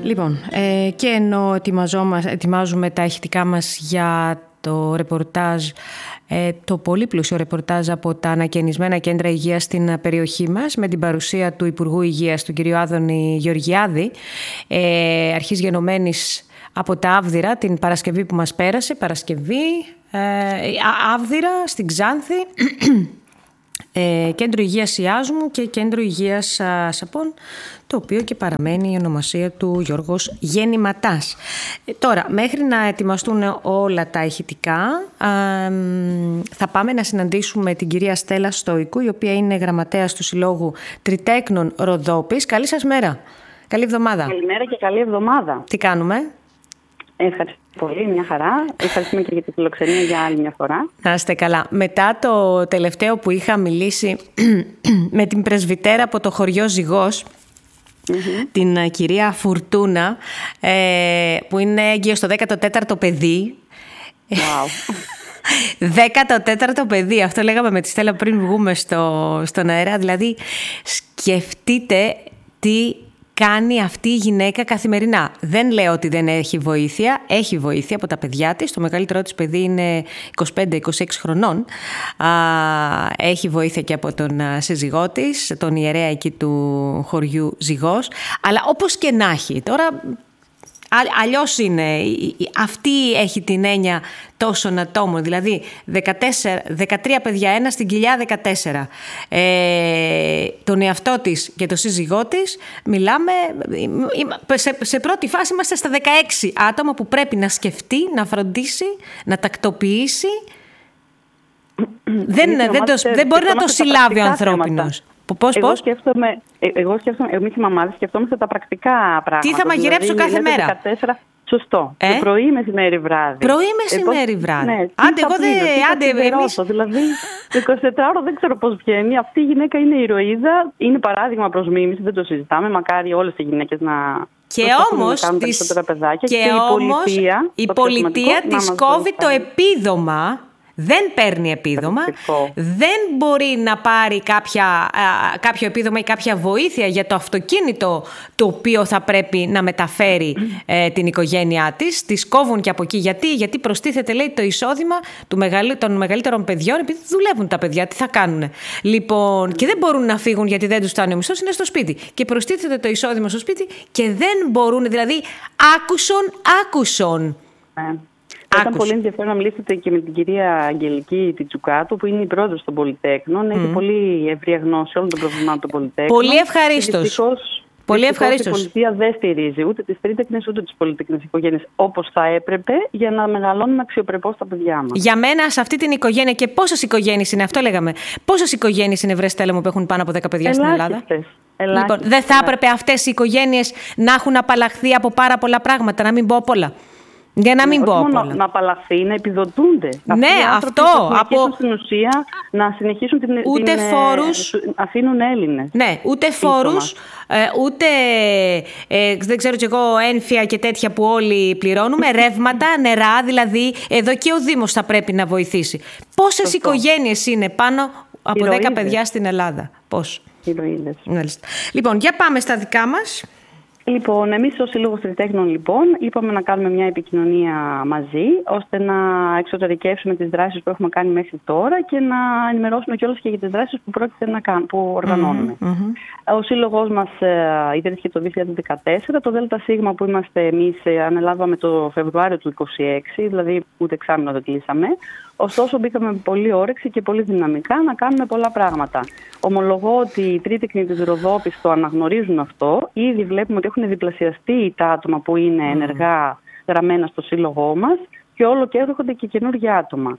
Λοιπόν, και ενώ ετοιμάζουμε τα ηχητικά μας για το ρεπορτάζ, το πολύ πλούσιο ρεπορτάζ από τα ανακαινισμένα κέντρα υγείας στην περιοχή μας, με την παρουσία του Υπουργού Υγείας, του κ. Άδωνη Γεωργιάδη, αρχής γενομένης από τα Άβδυρα την Παρασκευή που μας πέρασε, Άβδυρα στην Ξάνθη, Κέντρο Υγείας Ιάζμου και Κέντρο Υγείας Σαπών, το οποίο και παραμένει η ονομασία του Γιώργος Γεννηματάς. Τώρα, μέχρι να ετοιμαστούν όλα τα ηχητικά, θα πάμε να συναντήσουμε την κυρία Στέλλα Στοϊκού, η οποία είναι γραμματέας του Συλλόγου Τριτέκνων Ροδόπης. Καλή σας μέρα. Καλή εβδομάδα. Καλημέρα και καλή εβδομάδα. Τι κάνουμε? Ευχαριστώ πολύ, μια χαρά. Ευχαριστούμε και για την φιλοξενία για άλλη μια φορά. Να είστε καλά. Μετά το τελευταίο που είχα μιλήσει με την πρεσβυτέρα από το χωριό Ζυγός, την κυρία Φουρτούνα, που είναι έγκυο στο 14ο παιδί. Wow. 14ο παιδί, αυτό λέγαμε με τη Στέλλα πριν βγούμε στον αέρα. Δηλαδή, σκεφτείτε τι κάνει αυτή η γυναίκα καθημερινά. Δεν λέω ότι δεν έχει βοήθεια. Έχει βοήθεια από τα παιδιά της. Το μεγαλύτερό της παιδί είναι 25-26 χρονών. Έχει βοήθεια και από τον σύζυγό της, τον ιερέα εκεί του χωριού Ζυγός. Αλλά όπως και να έχει. Τώρα αλλιώς είναι. Αυτή έχει την έννοια τόσων ατόμων. Δηλαδή 13 παιδιά, ένα στην κοιλιά 14. Τον εαυτό της και τον σύζυγό της μιλάμε. Σε πρώτη φάση είμαστε στα 16 άτομα που πρέπει να σκεφτεί, να φροντίσει, να τακτοποιήσει. Δεν μπορεί να το συλλάβει ο ανθρώπινος. Εγώ σκέφτομαι, εμείς οι μαμάδες σκεφτόμαστε τα πρακτικά πράγματα. Τι θα μαγειρέψω κάθε μέρα. 14, σωστό. Το πρωί, μεσημέρι, βράδυ. Πρωί, μεσημέρι, βράδυ. Ναι, δηλαδή, το 24ωρο δεν ξέρω πώς βγαίνει. Αυτή η γυναίκα είναι ηρωίδα, είναι παράδειγμα προς μίμηση, δεν το συζητάμε. Μακάρι όλες οι γυναίκες να. Και όμως η πολιτεία της κόβει το επίδομα. Δεν παίρνει επίδομα, δεν μπορεί να πάρει κάποιο επίδομα ή κάποια βοήθεια για το αυτοκίνητο το οποίο θα πρέπει να μεταφέρει την οικογένειά της. Τις κόβουν και από εκεί. Γιατί προστίθεται, λέει, το εισόδημα των μεγαλύτερων παιδιών, επειδή δουλεύουν τα παιδιά, τι θα κάνουν. Λοιπόν, και δεν μπορούν να φύγουν γιατί δεν τους φτάνει ο μισθός, είναι στο σπίτι. Και προστίθεται το εισόδημα στο σπίτι και δεν μπορούν, δηλαδή άκουσον. Ήταν πολύ ενδιαφέρον να μιλήσετε και με την κυρία Αγγελική Τιτσουκάτου, που είναι η πρόεδρος των Πολυτέκνων. Έχει πολύ ευρία γνώση όλων των προβλημάτων των Πολυτέκνων. Πολύ ευχαρίστως. Πολύ ευχαρίστως. Η πολιτεία δεν στηρίζει ούτε τις τρίτεκνες ούτε τις πολυτέκνες οικογένειες όπως θα έπρεπε για να μεγαλώνουν αξιοπρεπώς τα παιδιά μας. Για μένα, σε αυτή την οικογένεια, και πόσες οικογένειες είναι, αυτό λέγαμε. Πόσες οικογένειες είναι, βρε Στέλλα μου, που έχουν πάνω από 10 παιδιά στην Ελλάδα? Λοιπόν, δεν θα έπρεπε αυτές οι οικογένειες να έχουν απαλλαχθεί από πάρα πολλά πράγματα, να μην πω απ' όλα? Για να μην πω μόνο να απαλλαχθεί, να επιδοτούνται. Ναι, αυτό. Στην ουσία να συνεχίσουν ούτε φόρους. Αφήνουν Έλληνες. Ναι, ούτε φόρους, ούτε δεν ξέρω κι εγώ, ένφια και τέτοια που όλοι πληρώνουμε, ρεύματα, νερά, δηλαδή εδώ και ο Δήμος θα πρέπει να βοηθήσει. Πόσες οικογένειες είναι πάνω από 10 παιδιά στην Ελλάδα? Πώς? Λοιπόν, για πάμε στα δικά μας. Λοιπόν, εμείς ως Σύλλογος Τριτέκνων, είπαμε να κάνουμε μια επικοινωνία μαζί, ώστε να εξωτερικεύσουμε τις δράσεις που έχουμε κάνει μέχρι τώρα και να ενημερώσουμε κιόλας και για τις δράσεις που οργανώνουμε. Ο Σύλλογος μας ιδρύθηκε το 2014. Το ΔΣ που είμαστε εμείς ανελάβαμε το Φεβρουάριο του 2026, δηλαδή ούτε εξάμηνο δεν κλείσαμε. Ωστόσο, μπήκαμε με πολύ όρεξη και πολύ δυναμικά να κάνουμε πολλά πράγματα. Ομολογώ ότι οι τρίτεκνοι της Ροδόπης το αναγνωρίζουν αυτό. Ήδη βλέπουμε ότι έχουν διπλασιαστεί τα άτομα που είναι ενεργά γραμμένα στο σύλλογό μας και όλο και έρχονται και καινούργια άτομα.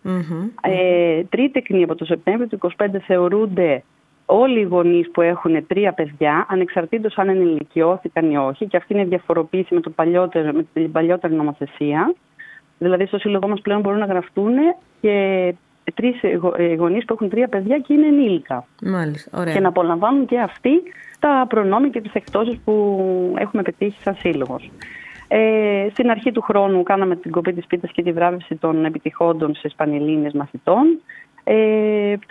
Τρίτεκνοι από το Σεπτέμβριο του 2025 θεωρούνται όλοι οι γονείς που έχουν 3 παιδιά, ανεξαρτήτως αν ενηλικιώθηκαν ή όχι, και αυτή είναι η διαφοροποίηση με την παλιότερη νομοθεσία. Δηλαδή, στο σύλλογό μας πλέον μπορούν να γραφτούν και 3 γονείς που έχουν 3 παιδιά και είναι ενήλικα. Μάλιστα, ωραία. Και να απολαμβάνουν και αυτοί τα προνόμια και τις εκτόσεις που έχουμε πετύχει σαν σύλλογος. Στην αρχή του χρόνου κάναμε την κοπή της πίτας και τη βράβευση των επιτυχόντων σε Πανελλήνιες μαθητών.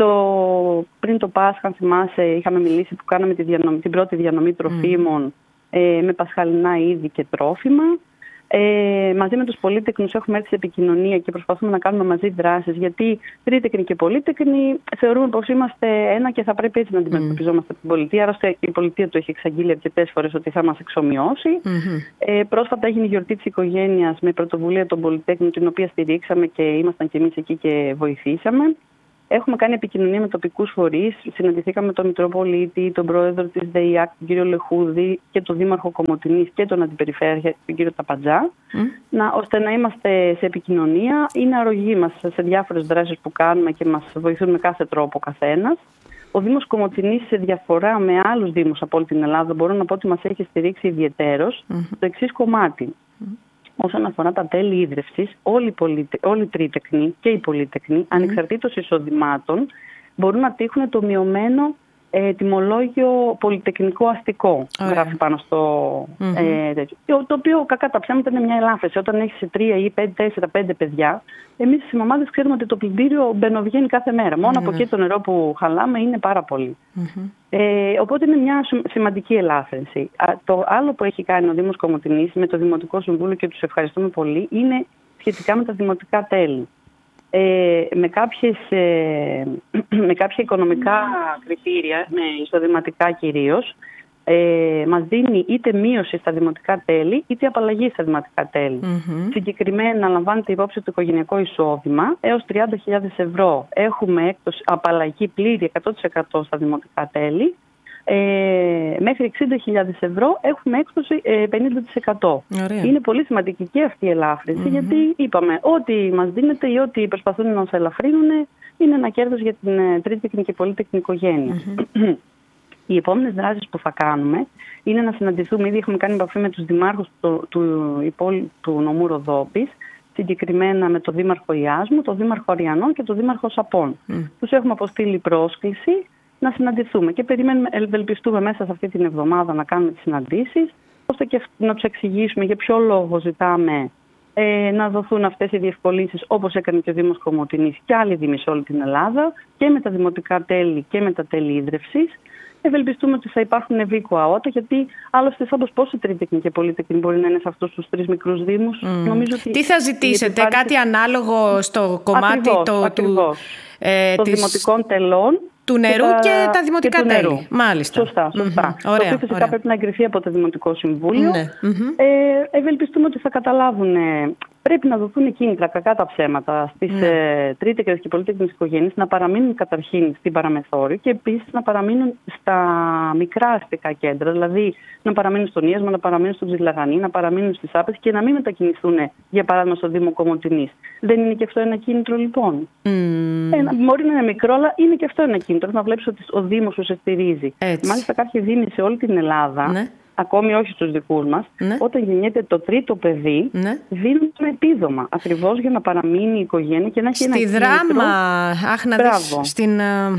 Πριν το Πάσχα, αν θυμάσαι, είχαμε μιλήσει που κάναμε την πρώτη διανομή τροφίμων με πασχαλινά είδη και τρόφιμα. Μαζί με τους πολύτεκνους έχουμε έρθει σε επικοινωνία και προσπαθούμε να κάνουμε μαζί δράσεις, γιατί τρίτεκνοι και πολύτεκνοι θεωρούμε πως είμαστε ένα και θα πρέπει έτσι να αντιμετωπιζόμαστε από την πολιτεία. Άρα η πολιτεία το έχει εξαγγείλει αρκετές φορές ότι θα μας εξομοιώσει. Πρόσφατα έγινε η γιορτή της οικογένειας με πρωτοβουλία των πολυτέκνων, την οποία στηρίξαμε και ήμασταν κι εμείς εκεί και βοηθήσαμε. Έχουμε κάνει επικοινωνία με τοπικούς φορείς. Συναντηθήκαμε με τον Μητροπολίτη, τον πρόεδρο της ΔΕΙΑΚ, τον κύριο Λεχούδη, και τον δήμαρχο Κομοτηνής και τον αντιπεριφέρεια, τον κύριο Ταπαντζά, ώστε να είμαστε σε επικοινωνία. Είναι αρρωγή μας σε διάφορες δράσεις που κάνουμε και μας βοηθούν με κάθε τρόπο ο καθένας. Ο Δήμος Κομοτηνής, σε διαφορά με άλλους δήμους από όλη την Ελλάδα, μπορώ να πω ότι μας έχει στηρίξει ιδιαιτέρως το εξής κομμάτι. Όσον αφορά τα τέλη ίδρυυσης, όλοι οι τρίτεκνοι και οι πολύτεκνοι, ανεξαρτήτως εισοδημάτων, μπορούν να τύχουν το μειωμένο τιμολόγιο πολυτεκνικό αστικό. Γράφει πάνω στο τέτοιο. Το οποίο, κακά τα ψέματα, είναι μια ελάφρυνση. Όταν έχεις 3 ή 4-5 παιδιά, εμείς οι μαμάδες ξέρουμε ότι το πλυντήριο μπαινοβγαίνει κάθε μέρα. Μόνο από εκεί το νερό που χαλάμε είναι πάρα πολύ. Οπότε είναι μια σημαντική ελάφρυνση. Το άλλο που έχει κάνει ο Δήμος Κομοτηνής με το Δημοτικό Συμβούλιο, και τους ευχαριστούμε πολύ, είναι σχετικά με τα δημοτικά τέλη. Με κάποια οικονομικά κριτήρια, με εισοδηματικά κυρίως, μας δίνει είτε μείωση στα δημοτικά τέλη είτε απαλλαγή στα δημοτικά τέλη. Συγκεκριμένα λαμβάνεται υπόψη το οικογενειακό εισόδημα. Έως 30.000 ευρώ έχουμε έκπτωση, απαλλαγή πλήρη 100% στα δημοτικά τέλη. Μέχρι 60.000 ευρώ έχουμε έκπτωση 50%. Ωραία. Είναι πολύ σημαντική και αυτή η ελάφρυνση, γιατί είπαμε ό,τι μας δίνεται ή ό,τι προσπαθούν να μας ελαφρύνουν είναι ένα κέρδος για την τρίτεκνη και πολύτεκνη οικογένεια. Οι επόμενες δράσεις που θα κάνουμε είναι να συναντηθούμε. Ήδη έχουμε κάνει επαφή με τους δημάρχους του νομού Ροδόπης, συγκεκριμένα με τον Δήμαρχο Ιάσμου, τον Δήμαρχο Αριανών και τον Δήμαρχο Σαπών. Τους έχουμε αποστείλει πρόσκληση να συναντηθούμε και περιμένουμε, ευελπιστούμε μέσα σε αυτή την εβδομάδα να κάνουμε τις συναντήσεις, ώστε και να τους εξηγήσουμε για ποιο λόγο ζητάμε να δοθούν αυτές οι διευκολύνσεις, όπως έκανε και ο Δήμος Κομοτηνής και άλλοι δήμοι σε όλη την Ελλάδα, και με τα δημοτικά τέλη και με τα τέλη ίδρυυσης. Ευελπιστούμε ότι θα υπάρχουν ευήκοα ότα, γιατί άλλωστε σαν πόσοι τρίτεκνοι και πολύτεκνοι μπορεί να είναι σε αυτούς τους 3 μικρούς δήμους. Νομίζω ότι τι θα ζητήσετε, κάτι ανάλογο στο κομμάτι των δημοτικών τελών, του νερού και τα δημοτικά τέλη. Μάλιστα. Σωστά. Το οποίο φυσικά πρέπει να εγκριθεί από το Δημοτικό Συμβούλιο. Ευελπιστούμε ότι θα καταλάβουν. Πρέπει να δοθούν κίνητρα, κακά τα ψέματα, στις τρίτεκνες και πολύτεκνες οικογένειες να παραμείνουν καταρχήν στην παραμεθόριο και επίσης να παραμείνουν στα μικρά αστικά κέντρα, δηλαδή να παραμείνουν στον Ίασμα, να παραμείνουν στον Ψηλαγανή, να παραμείνουν στις Άπες και να μην μετακινηθούν, για παράδειγμα, στο Δήμο Κομοτηνής. Δεν είναι και αυτό ένα κίνητρο, λοιπόν? Μπορεί να είναι μικρό, αλλά είναι και αυτό ένα κίνητρο. Να βλέπεις ότι ο Δήμος σου σε στηρίζει. Μάλιστα, κάποιοι δήμοι σε όλη την Ελλάδα, ακόμη όχι στους δικούς μας, όταν γεννιέται το τρίτο παιδί, δίνουν το επίδομα. Ακριβώς για να παραμείνει η οικογένεια και να έχει ένα κίνητρο. Στη Δράμα,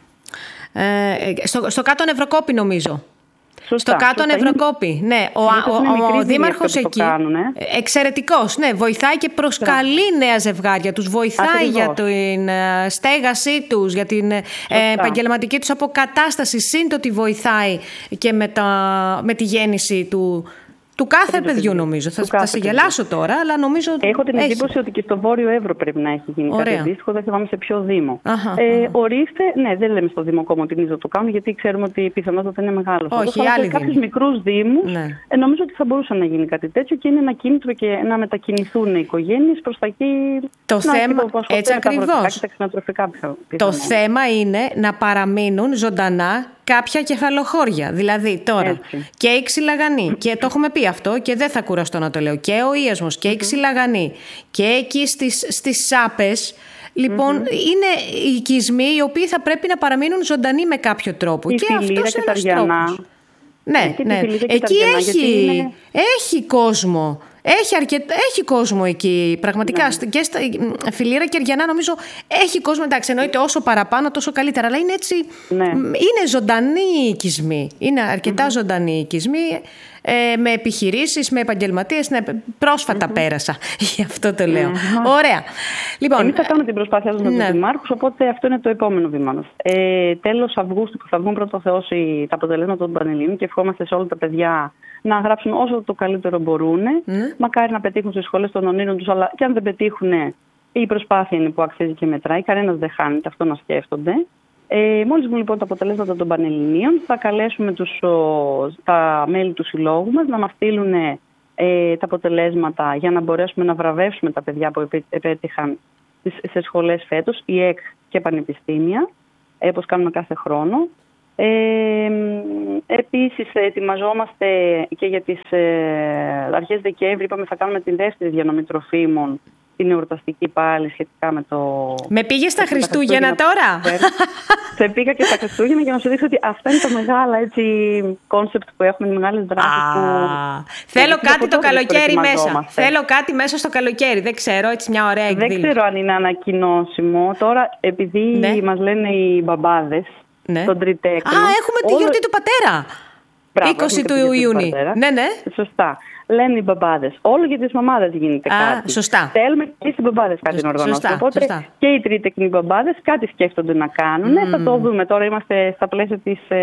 στο κάτω Νευροκόπη, νομίζω. Σωστά, στο κάτω Νευροκόπη. Ναι, ο δήμαρχος εκεί. Εξαιρετικός. Ναι, βοηθάει και προσκαλεί νέα ζευγάρια. Τους βοηθάει για την στέγασή τους, για την επαγγελματική τους αποκατάσταση. Σύν το ότι βοηθάει και με τη γέννηση του κάθε παιδιού, νομίζω. Θα σε γελάσω τώρα, αλλά νομίζω. Έχω την εντύπωση ότι και στο Βόρειο Εύρο πρέπει να έχει γίνει κάτι αντίστοιχο. Δεν θυμάμαι σε ποιο Δήμο. Ορίστε, ναι, δεν λέμε στο Δήμο Κομοτηνής να το κάνουν, γιατί ξέρουμε ότι η πιθανότητα είναι μεγάλη. Όχι, σε κάποιους μικρούς δήμους, νομίζω ότι θα μπορούσε να γίνει κάτι τέτοιο και είναι ένα κίνητρο και να μετακινηθούν οι οικογένειες προς τα εκεί. Το θέμα, έτσι ακριβώς. Το θέμα είναι να παραμείνουν ζωντανά κάποια κεφαλοχώρια. Δηλαδή τώρα και η Ξυλαγανή, και το έχουμε πει αυτό και δεν θα κουραστώ να το λέω, και ο Ίασμος και η Ξυλαγανή και εκεί στις Σάπες. Λοιπόν, είναι οι οικισμοί οι οποίοι θα πρέπει να παραμείνουν ζωντανοί με κάποιο τρόπο. Η Φιλήρα και τα Αριανά. Ναι. Εκεί έχει κόσμο. Έχει κόσμο εκεί, πραγματικά. Και στα Φιλήρα και Αριανά, νομίζω, έχει κόσμο. Εντάξει, εννοείται όσο παραπάνω, τόσο καλύτερα. Αλλά είναι έτσι. Είναι ζωντανοί οι οικισμοί. Είναι αρκετά ζωντανοί οι οικισμοί. Με επιχειρήσεις, με επαγγελματίες. Ναι, πρόσφατα πέρασα. Γι' αυτό το λέω. Ωραία. Λοιπόν, εμείς θα κάνουμε την προσπάθεια μας με τους δημάρχους, οπότε αυτό είναι το επόμενο βήμα μας. Τέλος Αυγούστου που θα βγουν πρώτο Θεός τα αποτελέσματα των Πανελλήνιων και ευχόμαστε σε όλα τα παιδιά να γράψουν όσο το καλύτερο μπορούν. Μακάρι να πετύχουν στις σχολές των ονείρων τους, αλλά και αν δεν πετύχουν, η προσπάθεια είναι που αξίζει και μετράει. Κανένας δεν χάνεται, αυτό να σκέφτονται. Μόλις μου λοιπόν τα αποτελέσματα των Πανελληνίων, θα καλέσουμε τα μέλη του συλλόγου μας να μας στείλουν τα αποτελέσματα για να μπορέσουμε να βραβεύσουμε τα παιδιά που επέτυχαν σε σχολές φέτος, η ΕΚ και πανεπιστήμια, όπως κάνουμε κάθε χρόνο. Επίσης ετοιμαζόμαστε και για τις αρχές Δεκέμβρη, είπαμε θα κάνουμε την δεύτερη διανομή τροφίμων, την εορταστική πάλι σχετικά με το... Με πήγες στα Χριστούγεννα τώρα? Σε πήγα και στα Χριστούγεννα για να σου δείξω ότι αυτά είναι τα μεγάλα κόνσεπτ που έχουμε, οι μεγάλες δράσεις που... Θέλω κάτι το καλοκαίρι μέσα. Θέλω κάτι μέσα στο καλοκαίρι. Δεν ξέρω, έτσι μια ωραία εκδήλωση. Δεν ξέρω αν είναι ανακοινώσιμο. Τώρα, επειδή μας λένε οι μπαμπάδες, τον Τριτέκνο... Έχουμε τη γιορτή του πατέρα. 20 του Ιούνιου. Ναι. Σωστά. Λένε οι μπαμπάδες. Όλο για τις μαμάδες γίνεται κάτι. Σωστά. Θέλουμε και στις μπαμπάδες κάτι να οργανώσουμε. Οπότε και οι τρίτεκνοι μπαμπάδες κάτι σκέφτονται να κάνουν. Θα το δούμε. Τώρα είμαστε στα πλαίσια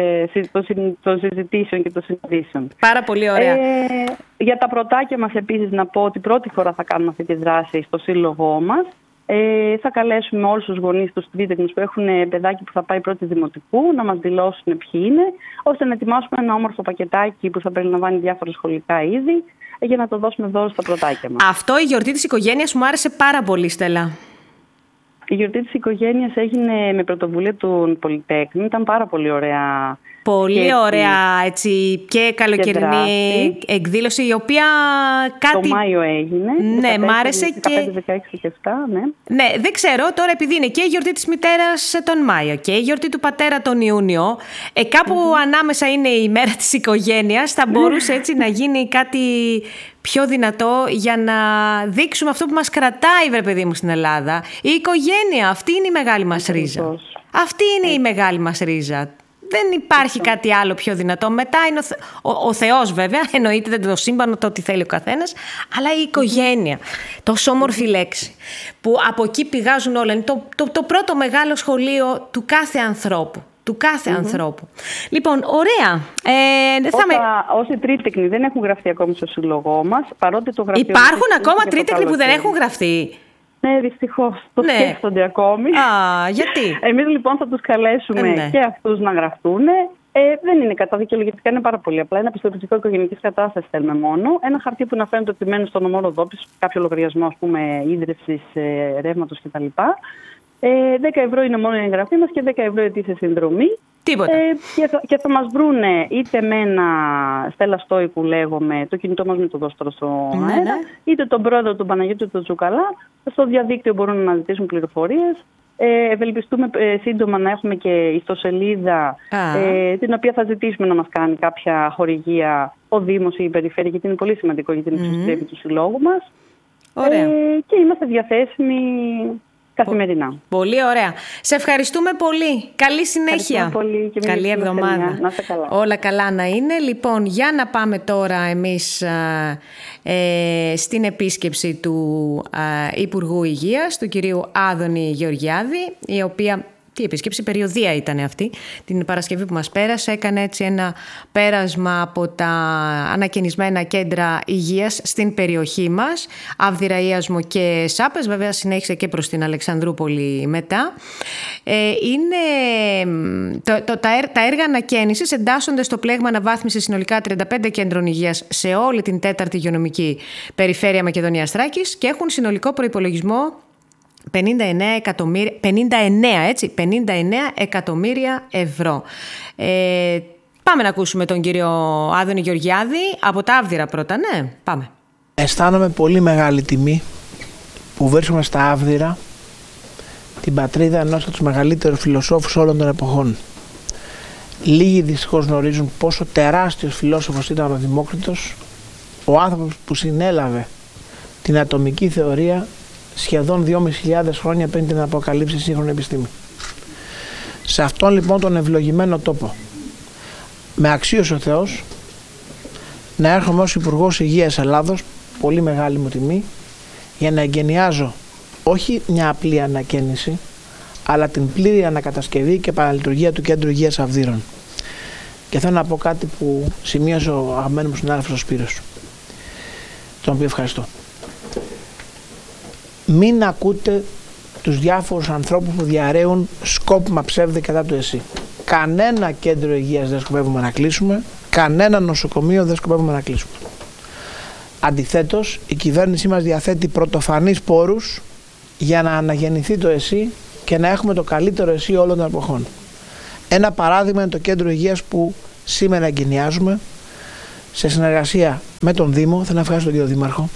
των συζητήσεων και των συναντήσεων. Πάρα πολύ ωραία. Για τα πρωτάκια μας επίσης να πω ότι πρώτη φορά θα κάνουμε αυτή τη δράση στο σύλλογό μας. Θα καλέσουμε όλους τους γονείς, τους τρίτεκνους που έχουν παιδάκι που θα πάει πρώτη δημοτικού, να μας δηλώσουν ποιοι είναι, ώστε να ετοιμάσουμε ένα όμορφο πακετάκι που θα περιλαμβάνει διάφορα σχολικά είδη, για να το δώσουμε δώρο στα πρωτάκια μας. Αυτό, η γιορτή της οικογένειας, μου άρεσε πάρα πολύ, Στέλλα. Η γιορτή της οικογένειας έγινε με πρωτοβουλία του Πολυτέχνη, ήταν πάρα πολύ ωραία. Πολύ ωραία, έτσι, και καλοκαιρινή εκδήλωση, η οποία κάτι... Το Μάιο έγινε. Ναι, μ' άρεσε 15, 16 και 7, ναι. Ναι, δεν ξέρω, τώρα επειδή είναι και η γιορτή της μητέρας τον Μάιο και η γιορτή του πατέρα τον Ιούνιο, κάπου ανάμεσα είναι η μέρα της οικογένειας, θα μπορούσε έτσι να γίνει κάτι πιο δυνατό για να δείξουμε αυτό που μας κρατάει, βρε παιδί μου, στην Ελλάδα. Η οικογένεια, αυτή είναι η μεγάλη μας ρίζα. Αυτή είναι η μεγάλη μας ρίζα. Δεν υπάρχει κάτι άλλο πιο δυνατό. Μετά είναι ο Θεός, βέβαια, εννοείται, δεν το σύμπανο, το τι θέλει ο καθένας, αλλά η οικογένεια. Τόσο όμορφη λέξη. Που από εκεί πηγάζουν όλα. Είναι το πρώτο μεγάλο σχολείο του κάθε ανθρώπου. Του κάθε ανθρώπου. Λοιπόν, ωραία. Όσοι τρίτεκνοι δεν έχουν γραφτεί ακόμη στο σύλλογό μας, παρότι το γραφείο... Υπάρχουν ακόμα τρίτεκνοι που δεν έχουν γραφτεί? Ναι, δυστυχώς. Το σκέφτονται ακόμη. Γιατί? Εμείς λοιπόν θα τους καλέσουμε και αυτούς να γραφτούν. Δεν είναι κατά δικαιολογητικά, είναι πάρα πολύ απλά. Ένα πιστοποιητικό οικογενειακής κατάστασης θέλουμε μόνο. Ένα χαρτί που να φαίνεται ότι μένουν στον νομό Ροδόπης, κάποιο λογαριασμό, ας πούμε, ίδρυυσης, ρεύματος κτλ. 10 ευρώ είναι μόνο η εγγραφή μας και 10 ευρώ ετήσια συνδρομή. Τίποτα. Και θα μας βρούνε είτε με ένα Στέλλα Στόικου, λέγομαι, το κινητό μας μην το δώσω τώρα στο αέρα, είτε τον πρόεδρο του Παναγιώτη του Τσουκαλά. Στο διαδίκτυο μπορούν να αναζητήσουν πληροφορίες. Ευελπιστούμε σύντομα να έχουμε και ιστοσελίδα, την οποία θα ζητήσουμε να μας κάνει κάποια χορηγία ο Δήμος ή η Περιφέρεια, γιατί είναι πολύ σημαντικό για την εξωστρέφεια του συλλόγου μας. Και είμαστε διαθέσιμοι καθημερινά. Πολύ ωραία. Σε ευχαριστούμε πολύ. Καλή συνέχεια. Πολύ και καλή εβδομάδα. Να είστε καλά. Όλα καλά να είναι. Λοιπόν, για να πάμε τώρα εμείς στην επίσκεψη του Υπουργού Υγείας, του κυρίου Άδωνη Γεωργιάδη, η οποία... Η επίσκεψη περιοδία ήταν αυτή. Την Παρασκευή που μας πέρασε έκανε έτσι ένα πέρασμα από τα ανακαινισμένα κέντρα υγείας στην περιοχή μας, Άβδυρα, Ιασμό και Σάπες. Βέβαια συνέχισε και προς την Αλεξανδρούπολη μετά. Τα έργα ανακαίνησης εντάσσονται στο πλέγμα αναβάθμισης συνολικά 35 κέντρων υγείας σε όλη την 4η υγειονομική περιφέρεια Μακεδονίας Θράκης και έχουν συνολικό προϋπολογισμό 59 εκατομμύρια ευρώ. Πάμε να ακούσουμε τον κύριο Άδωνη Γεωργιάδη από τα Άβδυρα πρώτα, ναι, πάμε. Αισθάνομαι πολύ μεγάλη τιμή που βρίσκομαι στα Άβδυρα, την πατρίδα ενός από τους μεγαλύτερους φιλοσόφους όλων των εποχών. Λίγοι δυστυχώς γνωρίζουν πόσο τεράστιος φιλόσοφος ήταν ο Δημόκριτος, ο άνθρωπος που συνέλαβε την ατομική θεωρία σχεδόν 2.500 χρόνια πριν την αποκαλύψει η σύγχρονη επιστήμη. Σε αυτόν λοιπόν τον ευλογημένο τόπο με αξίωσε ο Θεός να έρχομαι ως Υπουργός Υγείας Ελλάδος, πολύ μεγάλη μου τιμή, για να εγκαινιάζω όχι μια απλή ανακαίνιση, αλλά την πλήρη ανακατασκευή και παραλειτουργία του Κέντρου Υγείας Αβδύρων. Και θέλω να πω κάτι που σημείωσε ο αγαπημένος μου συνάδελφος ο Σπύρος, τον οποίο ευχαριστώ. Μην ακούτε τους διάφορους ανθρώπους που διαρρέουν σκόπιμα ψεύδι κατά του ΕΣΥ. Κανένα κέντρο υγείας δεν σκοπεύουμε να κλείσουμε, κανένα νοσοκομείο δεν σκοπεύουμε να κλείσουμε. Αντιθέτως, η κυβέρνησή μας διαθέτει πρωτοφανείς πόρους για να αναγεννηθεί το ΕΣΥ και να έχουμε το καλύτερο ΕΣΥ όλων των εποχών. Ένα παράδειγμα είναι το κέντρο υγείας που σήμερα εγκαινιάζουμε σε συνεργασία με τον Δήμο. Θέλω να ευχαριστώ τον κύριο Δήμαρχο.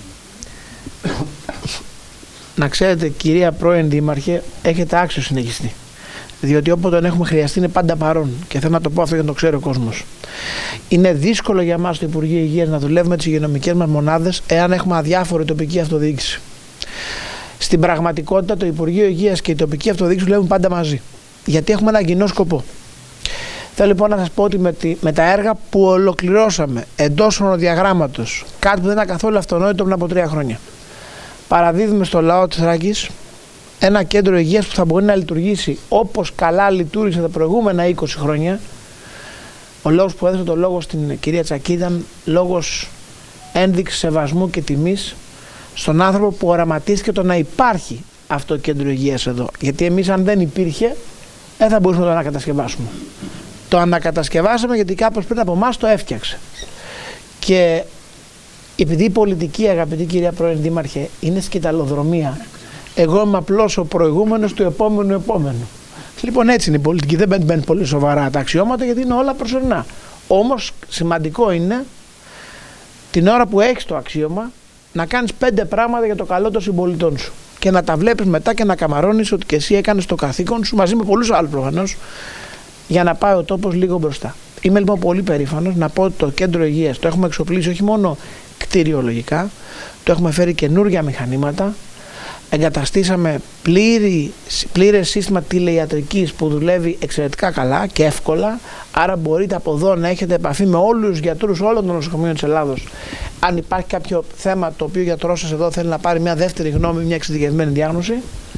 Να ξέρετε, κυρία πρώην Δήμαρχε, έχετε άξιο συνεχιστή. Διότι όποτε τον έχουμε χρειαστεί είναι πάντα παρόν. Και θέλω να το πω αυτό για να το ξέρει ο κόσμος. Είναι δύσκολο για μας στο Υπουργείο Υγείας να δουλεύουμε τις υγειονομικές μας μονάδες εάν έχουμε αδιάφορη τοπική αυτοδιοίκηση. Στην πραγματικότητα, το Υπουργείο Υγείας και η τοπική αυτοδιοίκηση δουλεύουν πάντα μαζί. Γιατί έχουμε ένα κοινό σκοπό. Θέλω λοιπόν να σας πω ότι με τα έργα που ολοκληρώσαμε εντός χρονοδιαγράμματος, κάτι που δεν ήταν καθόλου αυτονόητο πριν από 3 χρόνια, παραδίδουμε στο λαό της Θράκης ένα κέντρο υγείας που θα μπορεί να λειτουργήσει όπως καλά λειτουργήσε τα προηγούμενα 20 χρόνια. Ο λόγος που έδωσα το λόγο στην κυρία Τσακή ήταν λόγος ένδειξης σεβασμού και τιμής στον άνθρωπο που οραματίστηκε το να υπάρχει αυτό το κέντρο υγείας εδώ. Γιατί εμείς, αν δεν υπήρχε, δεν θα μπορούσαμε να το ανακατασκευάσουμε. Το ανακατασκευάσαμε γιατί κάποιος πριν από εμάς το έφτιαξε. Και επειδή η πολιτική, αγαπητή κυρία πρώην Δήμαρχε, είναι σκηταλοδρομία, εγώ είμαι απλώς ο προηγούμενος του επόμενου. Λοιπόν, έτσι είναι η πολιτική. Δεν μπαίνει πολύ σοβαρά τα αξιώματα γιατί είναι όλα προσωρινά. Όμως σημαντικό είναι την ώρα που έχεις το αξίωμα να κάνεις 5 πράγματα για το καλό των συμπολιτών σου και να τα βλέπεις μετά και να καμαρώνεις ότι και εσύ έκανες το καθήκον σου μαζί με πολλούς άλλους προφανώς για να πάει ο τόπος λίγο μπροστά. Είμαι λοιπόν πολύ περήφανος να πω ότι το κέντρο υγείας το έχουμε εξοπλίσει όχι μόνο κτηριολογικά, το έχουμε φέρει καινούργια μηχανήματα. Εγκαταστήσαμε πλήρες σύστημα τηλεϊατρικής που δουλεύει εξαιρετικά καλά και εύκολα. Άρα μπορείτε από εδώ να έχετε επαφή με όλους τους γιατρούς όλων των νοσοκομείων της Ελλάδος. Αν υπάρχει κάποιο θέμα το οποίο ο γιατρός σας εδώ θέλει να πάρει μια δεύτερη γνώμη, μια εξειδικευμένη διάγνωση.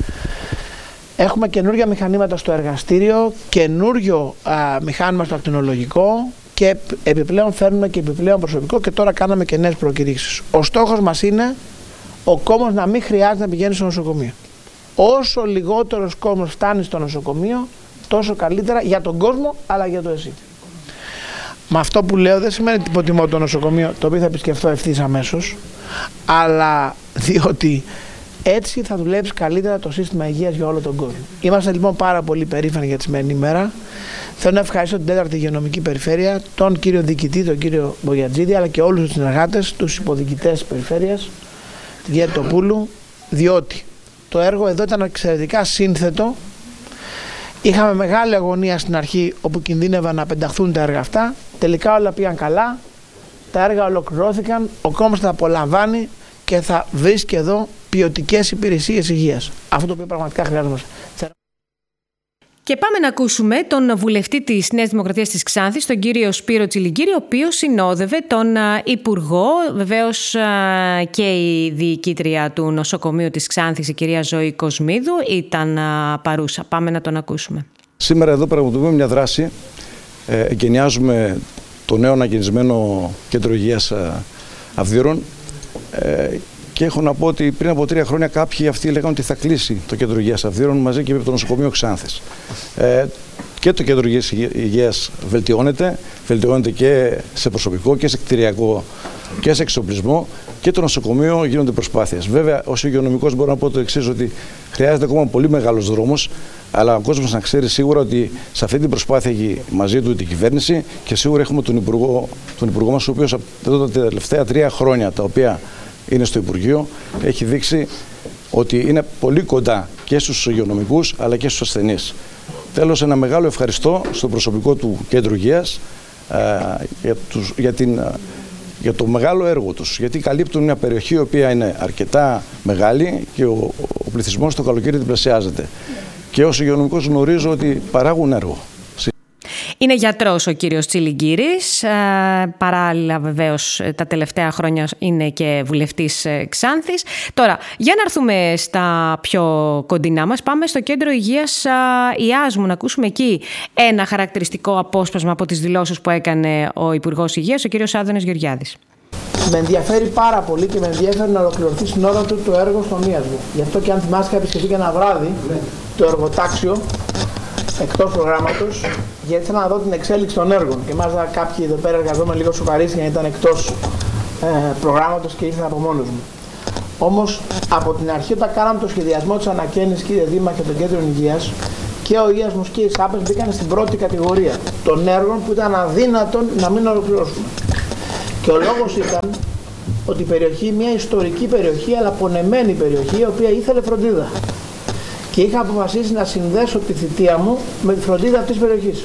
Έχουμε καινούργια μηχανήματα στο εργαστήριο, καινούριο μηχάνημα στο ακτινολογικό και επιπλέον φέρνουμε και επιπλέον προσωπικό και τώρα κάναμε και νέες προκηρύξεις. Ο στόχος μας είναι ο κόσμος να μην χρειάζεται να πηγαίνει στο νοσοκομείο. Όσο λιγότερος κόσμος φτάνει στο νοσοκομείο, τόσο καλύτερα για τον κόσμο αλλά για το ΕΣΥ. Με αυτό που λέω δεν σημαίνει ότι υποτιμώ το νοσοκομείο, το οποίο θα επισκεφτώ ευθύς αμέσως, αλλά διότι έτσι θα δουλέψει καλύτερα το σύστημα υγείας για όλο τον κόσμο. Είμαστε λοιπόν πάρα πολύ περήφανοι για τη σημερινή ημέρα. Θέλω να ευχαριστώ την 4η Υγειονομική Περιφέρεια, τον κύριο Διοικητή, τον κύριο Μπογιατζίδη, αλλά και όλους τους συνεργάτες, τους υποδιοικητές της Περιφέρειας, τη Διαιτοπούλου, διότι το έργο εδώ ήταν εξαιρετικά σύνθετο. Είχαμε μεγάλη αγωνία στην αρχή όπου κινδύνευαν να πενταχθούν τα έργα αυτά. Τελικά όλα πήγαν καλά, τα έργα ολοκληρώθηκαν, ο κόσμος θα απολαμβάνει και θα βρίσκει εδώ ποιοτικές υπηρεσίες υγείας. Αυτό το οποίο πραγματικά χρειάζομαστε. Και πάμε να ακούσουμε τον βουλευτή της Νέας Δημοκρατίας της Ξάνθης, τον κύριο Σπύρο Τσιλιγκύρη, ο οποίος συνόδευε τον Υπουργό, βεβαίως και η διοικήτρια του νοσοκομείου της Ξάνθης, η κυρία Ζωή Κοσμίδου, ήταν παρούσα. Πάμε να τον ακούσουμε. Σήμερα εδώ πραγματοποιούμε μια δράση. Εγκαινιάζουμε το νέο ανακαινισμένο κέντρο υγείας Αυδείρων. Και έχω να πω ότι πριν από 3 χρόνια κάποιοι αυτοί λέγανε ότι θα κλείσει το κέντρο υγείας Αυδείρων μαζί και με το νοσοκομείο Ξάνθης. Και το κέντρο υγείας βελτιώνεται και σε προσωπικό και σε κτηριακό και σε εξοπλισμό και το νοσοκομείο γίνονται προσπάθειες. Βέβαια, ως υγειονομικός μπορώ να πω το εξής, ότι χρειάζεται ακόμα πολύ μεγάλος δρόμος, αλλά ο κόσμος να ξέρει σίγουρα ότι σε αυτή την προσπάθεια έχει μαζί του την κυβέρνηση και σίγουρα έχουμε τον Υπουργό μας, ο οποίος τα τελευταία 3 χρόνια τα οποία είναι στο Υπουργείο, έχει δείξει ότι είναι πολύ κοντά και στους υγειονομικούς αλλά και στους ασθενείς. Τέλος, ένα μεγάλο ευχαριστώ στο προσωπικό του Κέντρου Υγείας για το μεγάλο έργο τους, γιατί καλύπτουν μια περιοχή η οποία είναι αρκετά μεγάλη και ο πληθυσμός το καλοκαίρι διπλασιάζεται. Και ως υγειονομικός γνωρίζω ότι παράγουν έργο. Είναι γιατρός ο κύριος Τσιλιγκύρης, παράλληλα βεβαίως τα τελευταία χρόνια είναι και βουλευτής Ξάνθης. Τώρα, για να έρθουμε στα πιο κοντινά μας, πάμε στο Κέντρο Υγείας Ιάσμου, να ακούσουμε εκεί ένα χαρακτηριστικό απόσπασμα από τις δηλώσεις που έκανε ο Υπουργός Υγείας, ο κύριος Άδωνης Γεωργιάδης. Με ενδιαφέρει πάρα πολύ και με ενδιαφέρει να ολοκληρωθεί στην ώρα του το έργο στον Ιάσμο. Γι' αυτό και αν θυμάσαι, είχα επισκεφτεί και ένα βράδυ το εργοτάξιο εκτός προγράμματος, γιατί ήθελα να δω την εξέλιξη των έργων. Και μάλιστα κάποιοι εδώ πέρα εργαζόμενοι λίγο σοκαρίστηκαν γιατί ήταν εκτός προγράμματος και ήρθαν από μόνος μου. Όμως από την αρχή, όταν κάναμε το σχεδιασμό της ανακαίνησης, κύριε Δήμαρχε, των κέντρων υγείας, και ο Ιάσμος και οι ΣΑΠΕΣ μπήκαν στην πρώτη κατηγορία των έργων που ήταν αδύνατον να μην ολοκληρώσουμε. Και ο λόγος ήταν ότι η περιοχή, μια ιστορική περιοχή, αλλά πονεμένη περιοχή, η οποία ήθελε φροντίδα. Και είχα αποφασίσει να συνδέσω τη θητεία μου με τη φροντίδα αυτής της περιοχής,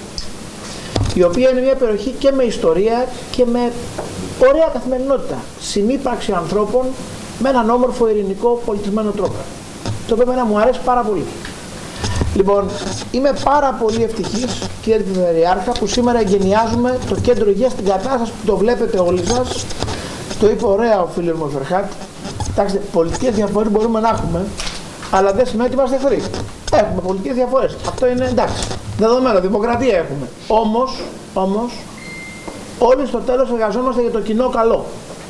η οποία είναι μια περιοχή και με ιστορία και με ωραία καθημερινότητα. Συνύπαρξη ανθρώπων με έναν όμορφο, ειρηνικό, πολιτισμένο τρόπο. Το οποίο εμένα μου αρέσει πάρα πολύ. Λοιπόν, είμαι πάρα πολύ ευτυχής, κύριε Περιφερειάρχα, που σήμερα εγκαινιάζουμε το κέντρο υγείας στην κατάσταση που το βλέπετε όλοι σας. Το είπε ωραία ο φίλος μου Φερχάτ. Κοιτάξτε, πολιτικές διαφορές μπορούμε να έχουμε, αλλά δεν σημαίνει ότι είμαστε εχθροί. Έχουμε πολιτικές διαφορές. Αυτό είναι εντάξει. Δεδομένο, δημοκρατία έχουμε. Όμως, όλοι στο τέλος εργαζόμαστε για το κοινό καλό.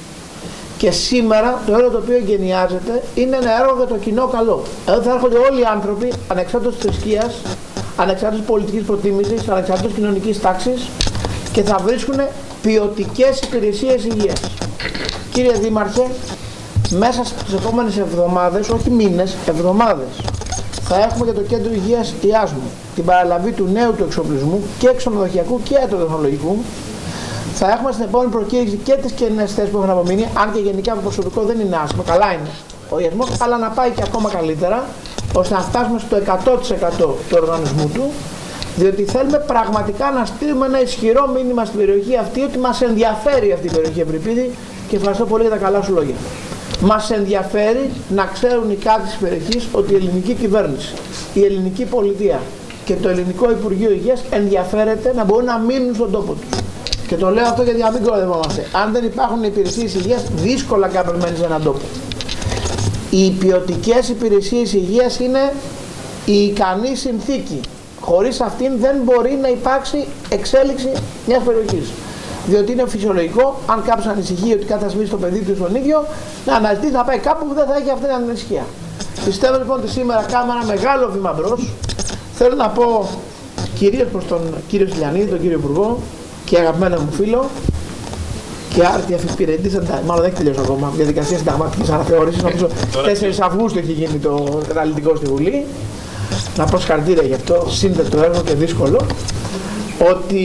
Και σήμερα το έργο το οποίο εγκαινιάζεται είναι ένα έργο για το κοινό καλό. Εδώ θα έρχονται όλοι οι άνθρωποι, ανεξάρτητος θρησκείας, ανεξάρτητος πολιτικής προτίμησης, ανεξάρτητος κοινωνικής τάξης, και θα βρίσκουν ποιοτικές υπηρεσίες υγείας. Κύριε Δήμαρχε, μέσα στις επόμενες εβδομάδες, όχι μήνες, εβδομάδες, θα έχουμε για το Κέντρο Υγείας Ιάσμου την παραλαβή του νέου του εξοπλισμού και ξενοδοχειακού και ιατροτεχνολογικού. Θα έχουμε στην επόμενη προκήρυξη και τις κενές θέσεις που έχουν απομείνει, αν και γενικά το προσωπικό δεν είναι άσχημο, καλά είναι ο Ιασμός, αλλά να πάει και ακόμα καλύτερα, ώστε να φτάσουμε στο 100% του οργανισμού του, διότι θέλουμε πραγματικά να στείλουμε ένα ισχυρό μήνυμα στην περιοχή αυτή, ότι μας ενδιαφέρει αυτή η περιοχή, Ευρυπίδη, και ευχαριστώ πολύ για τα καλά σου λόγια. Μας ενδιαφέρει να ξέρουν οι κάτοικοι της περιοχής ότι η ελληνική κυβέρνηση, η ελληνική πολιτεία και το ελληνικό Υπουργείο Υγείας ενδιαφέρεται να μπορούν να μείνουν στον τόπο τους. Και το λέω αυτό γιατί να μην κοροϊδευόμαστε. Αν δεν υπάρχουν υπηρεσίες υγείας, δύσκολα κάποιος μένει σε έναν τόπο. Οι ποιοτικές υπηρεσίες υγείας είναι η ικανή συνθήκη. Χωρίς αυτήν δεν μπορεί να υπάρξει εξέλιξη μιας περιοχής. Διότι είναι φυσιολογικό, αν κάποιος ανησυχεί ότι κάθε ασμίσει το παιδί του στον ίδιο, να αναζητήσει να πάει κάπου που δεν θα έχει αυτή την ανησυχία. Πιστεύω λοιπόν ότι σήμερα κάνουμε ένα μεγάλο βήμα μπρος. Θέλω να πω κυρίως προς τον κύριο Στυλιανίδη, τον κύριο Υπουργό και αγαπημένο μου φίλο και άρτη αφιπηρετής, μάλλον δεν έχει τελειώσει ακόμα, διαδικασία συνταγματικής αναθεώρησης. Νομίζω 4 Αυγούστου έχει γίνει το καταλυτικό στη Βουλή. Να πω συγχαρητήρια γι' αυτό, σύνδετο έργο και δύσκολο. Ότι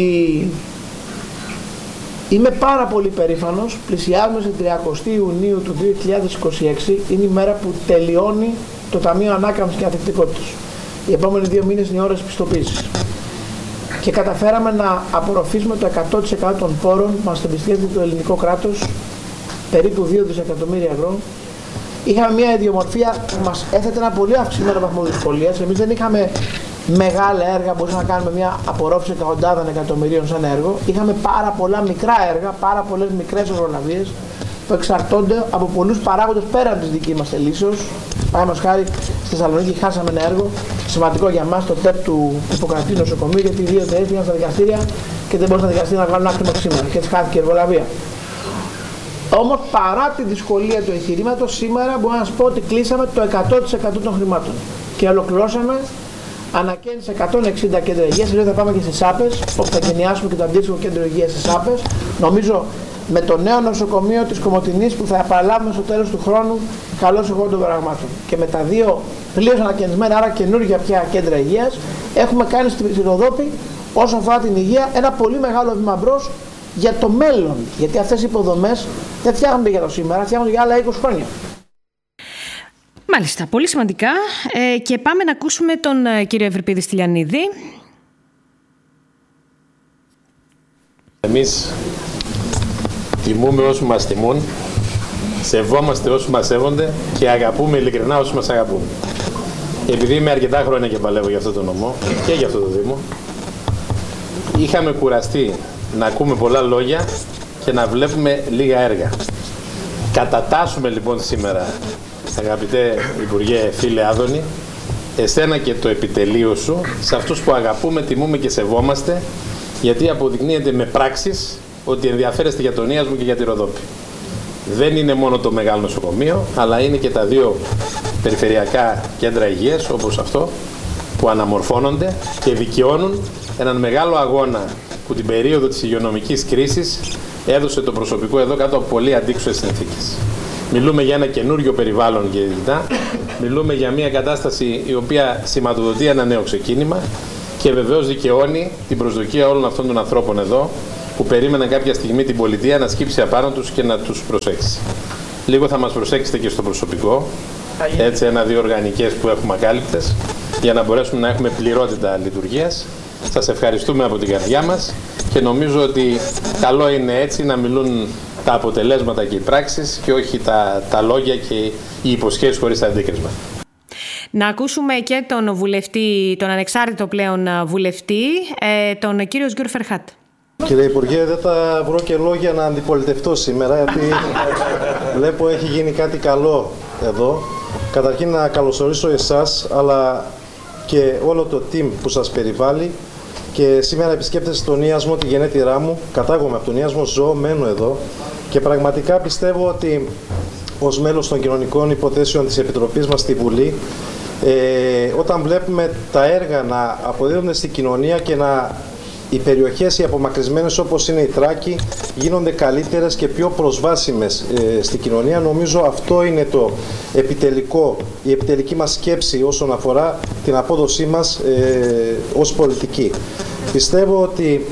είμαι πάρα πολύ περήφανος, πλησιάζουμε στην 30 Ιουνίου του 2026, είναι η μέρα που τελειώνει το Ταμείο Ανάκαμψης και Ανθεκτικότητας. Οι επόμενοι 2 μήνες είναι οι ώρες πιστοποίησης. Και καταφέραμε να απορροφήσουμε το 100% των πόρων που μας εμπιστεύει το ελληνικό κράτος, περίπου 2 δισεκατομμύρια ευρώ. Είχαμε μια ιδιομορφία που μας έθετε ένα πολύ αυξημένο βαθμό δυσκολίας. Εμείς δεν είχαμε μεγάλα έργα, μπορούσαμε να κάνουμε μια απορρόφηση εκατοντάδων εκατομμυρίων σαν έργο. Είχαμε πάρα πολλά μικρά έργα, πάρα πολλές μικρές ορολαβίες που εξαρτώνται από πολλούς παράγοντες πέραν της δικής μας ελίσεως. Παραδείγματος χάρη, στη Θεσσαλονίκη χάσαμε ένα έργο σημαντικό για μας, το ΤΕΠ του Ιπποκρατίου Νοσοκομείου, γιατί 2 εταιρείες πήγαν στα δικαστήρια και δεν μπορούσαν τα δικαστήρια να βγάλουν άκρη σήμερα και έτσι χάθηκε η εργολαβία. Όμως παρά τη δυσκολία του εγχειρήματος, σήμερα μπορώ να σας πω ότι κλείσαμε το 100% των χρημάτων και ολοκληρώσαμε ανακαίνιση 160 κέντρα υγείας. Σήμερα θα πάμε και στις ΣΑΠΕΣ, όπου θα εγκαινιάσουμε και το αντίστοιχο κέντρο υγείας στις ΣΑΠΕΣ. Νομίζω με το νέο νοσοκομείο της Κομοτηνής που θα επαναλάβουμε στο τέλος του χρόνου, καλώς εγώ των πραγμάτων. Και με τα 2 πλήρως ανακαινισμένα, άρα καινούργια πια κέντρα υγείας, έχουμε κάνει στη Ροδόπη, όσο αφορά την υγεία, ένα πολύ μεγάλο βήμα μπρος για το μέλλον. Γιατί αυτές οι υποδομές δεν φτιάχνονται για το σήμερα, φτιάχνονται για άλλα 20 χρόνια. Μάλιστα, πολύ σημαντικά. Και πάμε να ακούσουμε τον κύριο Ευρυπίδη Στυλιανίδη. Εμείς τιμούμε όσους μας τιμούν, σεβόμαστε όσους μας σέβονται και αγαπούμε ειλικρινά όσους μας αγαπούν. Επειδή είμαι αρκετά χρόνια και παλεύω για αυτό το νομό και για αυτό το Δήμο, Είχαμε κουραστεί να ακούμε πολλά λόγια και να βλέπουμε λίγα έργα. Κατατάσσουμε λοιπόν σήμερα, αγαπητέ Υπουργέ, φίλε Άδωνη, εσένα και το επιτελείο σου, σε αυτούς που αγαπούμε, τιμούμε και σεβόμαστε, γιατί αποδεικνύεται με πράξεις ότι ενδιαφέρεστε για τον Ιάσμο και για τη Ροδόπη. Δεν είναι μόνο το μεγάλο νοσοκομείο, αλλά είναι και τα 2 περιφερειακά κέντρα υγείας, όπως αυτό, που αναμορφώνονται και δικαιώνουν έναν μεγάλο αγώνα που την περίοδο της υγειονομικής κρίσης έδωσε το προσωπικό εδώ κάτω από πολύ αντίξωες συνθήκες. Μιλούμε για ένα καινούριο περιβάλλον και μιλούμε για μια κατάσταση η οποία σηματοδοτεί ένα νέο ξεκίνημα και βεβαίως δικαιώνει την προσδοκία όλων αυτών των ανθρώπων εδώ που περίμεναν κάποια στιγμή την πολιτεία να σκύψει απάνω τους και να τους προσέξει. Λίγο θα μας προσέξετε και στο προσωπικό, έτσι 1-2 οργανικές που έχουμε ακάλυπτες, για να μπορέσουμε να έχουμε πληρότητα λειτουργίας. Σας ευχαριστούμε από την καρδιά μας και νομίζω ότι καλό είναι έτσι να μιλούν τα αποτελέσματα και οι πράξεις και όχι τα λόγια και οι υποσχέσεις χωρίς αντίκρισμα. Να ακούσουμε και τον βουλευτή, τον ανεξάρτητο πλέον βουλευτή, τον κύριο Γιώργο Φερχάτ. Κύριε Υπουργέ, δεν θα βρω και λόγια να αντιπολιτευτώ σήμερα, γιατί βλέπω έχει γίνει κάτι καλό εδώ. Καταρχήν να καλωσορίσω εσάς, αλλά και όλο το team που σας περιβάλλει. Και σήμερα επισκέπτεστε τον Ιάσμο, τη γενέτειρά μου. Κατάγομαι από τον Ιάσμο, ζω, μένω εδώ. Και πραγματικά πιστεύω ότι ως μέλος των κοινωνικών υποθέσεων της Επιτροπής μας στη Βουλή, όταν βλέπουμε τα έργα να αποδίδονται στην κοινωνία και οι περιοχές οι απομακρυσμένες όπως είναι η Θράκη γίνονται καλύτερες και πιο προσβάσιμες στην κοινωνία, νομίζω αυτό είναι το επιτελικό, η επιτελική μας σκέψη όσον αφορά την απόδοσή μας ως πολιτική. Πιστεύω ότι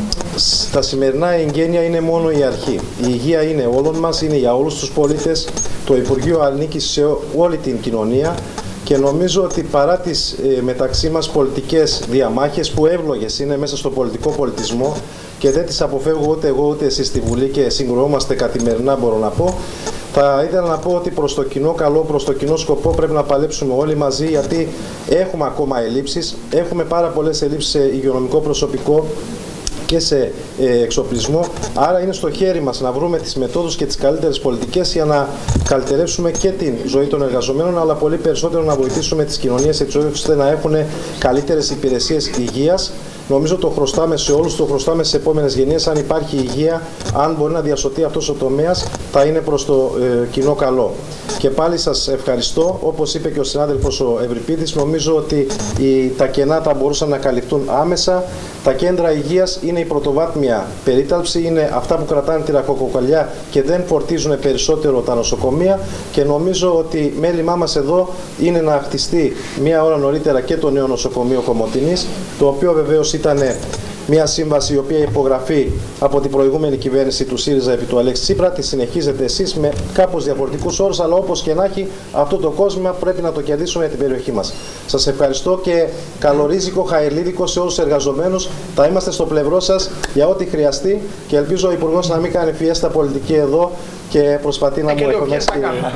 στα σημερινά εγγένεια είναι μόνο η αρχή. Η υγεία είναι όλων μας, είναι για όλους τους πολίτες. Το Υπουργείο ανήκει σε όλη την κοινωνία και νομίζω ότι παρά τις μεταξύ μας πολιτικές διαμάχες που εύλογες είναι μέσα στο πολιτικό πολιτισμό και δεν τις αποφεύγω ούτε εγώ ούτε εσείς στη Βουλή και συγκρουόμαστε καθημερινά, μπορώ να πω, θα ήθελα να πω ότι προς το κοινό καλό, προς το κοινό σκοπό πρέπει να παλέψουμε όλοι μαζί, γιατί έχουμε ακόμα ελλείψεις, έχουμε πάρα πολλές ελλείψεις σε υγειονομικό προσωπικό και σε εξοπλισμό, άρα είναι στο χέρι μας να βρούμε τις μεθόδους και τις καλύτερες πολιτικές για να καλυτερεύσουμε και την ζωή των εργαζομένων, αλλά πολύ περισσότερο να βοηθήσουμε τις κοινωνίες έτσι ώστε να έχουν καλύτερες υπηρεσίες υγείας. Νομίζω το χρωστάμε σε όλους, το χρωστάμε στις επόμενες γενιές. Αν υπάρχει υγεία, αν μπορεί να διασωθεί αυτός ο τομέας, θα είναι προς το κοινό καλό. Και πάλι σας ευχαριστώ. Όπως είπε και ο συνάδελφος ο Ευρυπίδης, νομίζω ότι τα κενά θα μπορούσαν να καλυφθούν άμεσα. Τα κέντρα υγείας είναι η πρωτοβάθμια περίταλψη, είναι αυτά που κρατάνε τη ραχοκοκαλιά και δεν φορτίζουν περισσότερο τα νοσοκομεία. Και νομίζω ότι μέλημά μας εδώ είναι να χτιστεί μία ώρα νωρίτερα και το νέο νοσοκομείο Κομοτηνής, το οποίο βεβαίως ήταν μια σύμβαση η οποία υπογραφεί από την προηγούμενη κυβέρνηση του ΣΥΡΙΖΑ επί του Αλέξη Τσίπρα. Τη συνεχίζετε εσείς με κάπως διαφορετικούς όρους, αλλά όπως και να έχει, αυτό το κόσμο πρέπει να το κερδίσουμε για την περιοχή μας. Σας ευχαριστώ και καλορίζικο, χαερλίδικο σε όλους τους εργαζομένους. Θα είμαστε στο πλευρό σας για ό,τι χρειαστεί και ελπίζω ο Υπουργός να μην κάνει φιέστα πολιτική εδώ και προσπαθεί να μου εκπονέσει.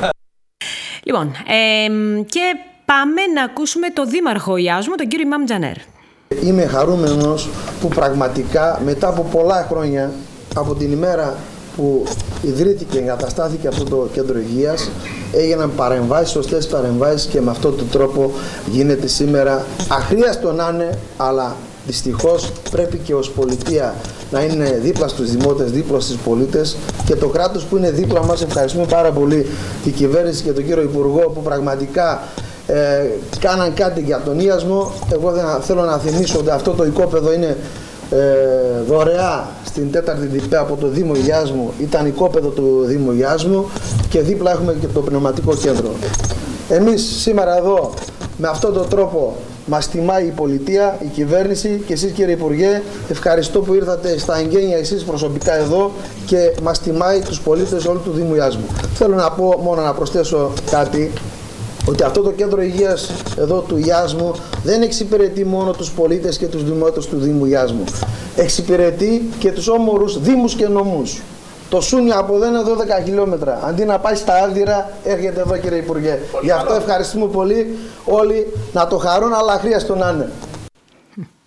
Λοιπόν, και πάμε να ακούσουμε τον Δήμαρχο Ιάσμου, τον κύριο Ιμάμ Τζανέρ. Είμαι χαρούμενος που πραγματικά μετά από πολλά χρόνια, από την ημέρα που ιδρύθηκε, εγκαταστάθηκε αυτό το κέντρο υγείας, έγιναν παρεμβάσεις, σωστές παρεμβάσεις και με αυτόν τον τρόπο γίνεται σήμερα. Αχρίαστο να είναι, αλλά δυστυχώς πρέπει και ως πολιτεία να είναι δίπλα στους δημότες, δίπλα στους πολίτες και το κράτος που είναι δίπλα μας. Ευχαριστούμε πάρα πολύ την κυβέρνηση και τον κύριο Υπουργό που πραγματικά κάναν κάτι για τον Ιάσμο. Εγώ θέλω να θυμίσω ότι αυτό το οικόπεδο είναι δωρεά στην 4η ΔΠ από το Δήμο Ιάσμου, ήταν οικόπεδο του Δήμου Ιάσμου και δίπλα έχουμε και το πνευματικό κέντρο. Εμείς σήμερα εδώ με αυτόν τον τρόπο μας τιμάει η πολιτεία, η κυβέρνηση και εσείς κύριε Υπουργέ, ευχαριστώ που ήρθατε στα εγγένεια εσείς προσωπικά εδώ και μας τιμάει τους πολίτες όλου του Δήμου Ιάσμου. Θέλω να πω μόνο να προσθέσω κάτι, ότι αυτό το κέντρο υγείας εδώ του Ιάσμου δεν εξυπηρετεί μόνο τους πολίτες και τους δημότες του Δήμου Ιάσμου. Εξυπηρετεί και τους όμορους δήμους και νομούς. Το Σούνια από εδώ είναι 12 χιλιόμετρα. Αντί να πάει στα Άλδυρα, έρχεται εδώ κύριε Υπουργέ. Γι' αυτό ευχαριστούμε πολύ όλοι, να το χαρούν, αλλά αχρίαστο να είναι.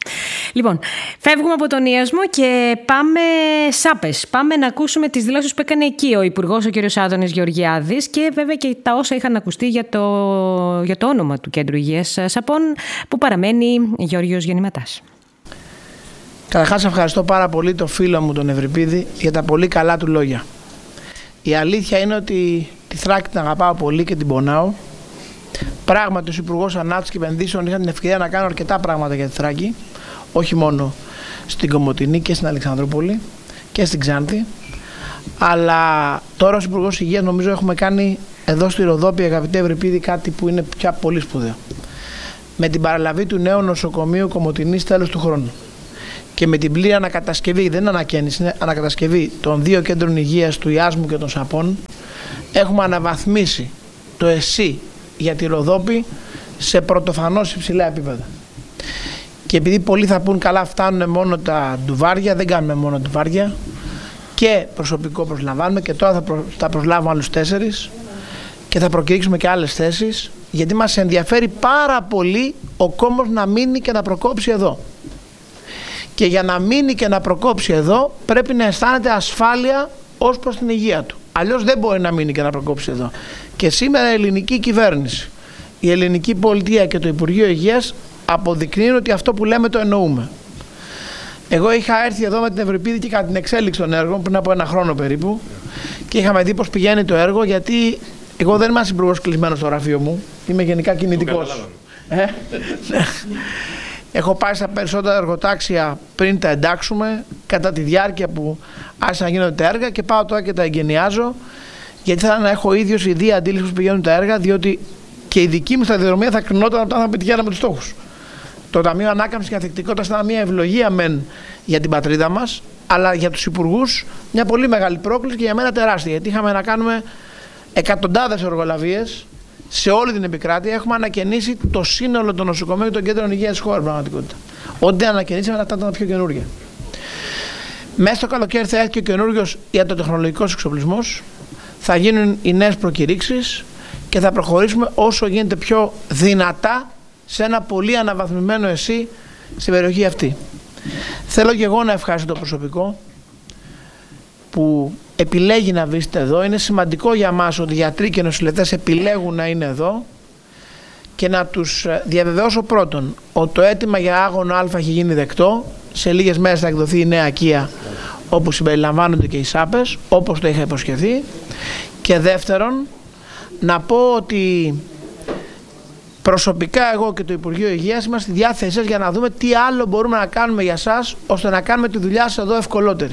Λοιπόν, φεύγουμε από τον Ιασμό και πάμε Σάπες. Πάμε να ακούσουμε τις δηλώσεις που έκανε εκεί ο Υπουργός, ο κ. Άδωνης Γεωργιάδης, και βέβαια και τα όσα είχαν ακουστεί για το όνομα του Κέντρου Υγείας Σαπών, που παραμένει Γεώργιος Γεννηματάς. Καταρχάς, ευχαριστώ πάρα πολύ τον φίλο μου τον Ευρυπίδη για τα πολύ καλά του λόγια. Η αλήθεια είναι ότι τη Θράκη την αγαπάω πολύ και την πονάω. Πράγματι, ως Υπουργός Ανάπτυξης και Επενδύσεων είχα την ευκαιρία να κάνω αρκετά πράγματα για τη Θράκη, όχι μόνο στην Κομοτηνή και στην Αλεξανδρούπολη και στην Ξάνθη. Αλλά τώρα ως Υπουργός Υγείας νομίζω έχουμε κάνει εδώ στη Ροδόπη, αγαπητέ Ευρυπίδη, κάτι που είναι πια πολύ σπουδαίο. Με την παραλαβή του νέου νοσοκομείου Κομοτηνής τέλος του χρόνου και με την πλήρη ανακατασκευή, δεν είναι ανακαίνιση, είναι ανακατασκευή των 2 κέντρων υγείας του Ιάσμου και των Σαπών, έχουμε αναβαθμίσει το ΕΣΥ για τη Ροδόπη σε πρωτοφανώς υψηλά επίπεδα. Και επειδή πολλοί θα πούν καλά, φτάνουν μόνο τα ντουβάρια, δεν κάνουμε μόνο ντουβάρια, και προσωπικό προσλαμβάνουμε, και τώρα θα προσλάβουμε άλλους 4 και θα προκηρύξουμε και άλλες θέσεις, γιατί μας ενδιαφέρει πάρα πολύ ο κόμμος να μείνει και να προκόψει εδώ. Και για να μείνει και να προκόψει εδώ πρέπει να αισθάνεται ασφάλεια ως προς την υγεία του. Αλλιώς δεν μπορεί να μείνει και να προκόψει εδώ. Και σήμερα η ελληνική κυβέρνηση, η ελληνική πολιτεία και το Υπουργείο Υγείας αποδεικνύουν ότι αυτό που λέμε το εννοούμε. Εγώ είχα έρθει εδώ με την Ευρυπίδη και κατά την εξέλιξη των έργων πριν από 1 χρόνο περίπου και είχαμε δει πώς πηγαίνει το έργο, γιατί εγώ δεν είμαι υπουργός κλεισμένος στο γραφείο μου, είμαι γενικά κινητικός. Έχω πάει στα περισσότερα εργοτάξια πριν τα εντάξουμε, κατά τη διάρκεια που άρχισαν να γίνονται τα έργα, και πάω τώρα και τα εγκαινιάζω, γιατί θέλω να έχω ίδιος ιδία αντίληψη που πηγαίνουν τα έργα, διότι και η δική μου σταδιοδρομία θα κρινόταν όταν θα πετυχαίναμε τους στόχους. Το Ταμείο Ανάκαμψης και Ανθεκτικότητας ήταν μια ευλογία μεν για την πατρίδα μας, αλλά για τους υπουργούς μια πολύ μεγάλη πρόκληση και για μένα τεράστια, γιατί είχαμε να κάνουμε εκατοντάδες εργολαβίες σε όλη την επικράτεια. Έχουμε ανακαινήσει το σύνολο των νοσοκομείων και των κέντρων υγείας της χώρας, πραγματικότητα. Ό,τι ανακαινήσαμε, αυτά ήταν τα πιο καινούργια. Μέσα στο καλοκαίρι θα έρθει και ο καινούριος ιατροτεχνολογικός εξοπλισμός, θα γίνουν οι νέες προκηρύξεις και θα προχωρήσουμε όσο γίνεται πιο δυνατά σε ένα πολύ αναβαθμισμένο ΕΣΥ στην περιοχή αυτή. Θέλω και εγώ να ευχαριστώ το προσωπικό που επιλέγει να βρίσκεται εδώ. Είναι σημαντικό για μας ότι οι γιατροί και οι νοσηλευτές επιλέγουν να είναι εδώ, και να τους διαβεβαιώσω πρώτον ότι το αίτημα για άγωνο Α έχει γίνει δεκτό. Σε λίγες μέρες θα εκδοθεί η νέα οικία όπου συμπεριλαμβάνονται και οι Σάπες, όπως το είχα υποσχεθεί. Και δεύτερον, να πω ότι προσωπικά εγώ και το Υπουργείο Υγείας είμαστε στη διάθεσή σας για να δούμε τι άλλο μπορούμε να κάνουμε για σας, ώστε να κάνουμε τη δουλειά σας εδώ ευκολότερη.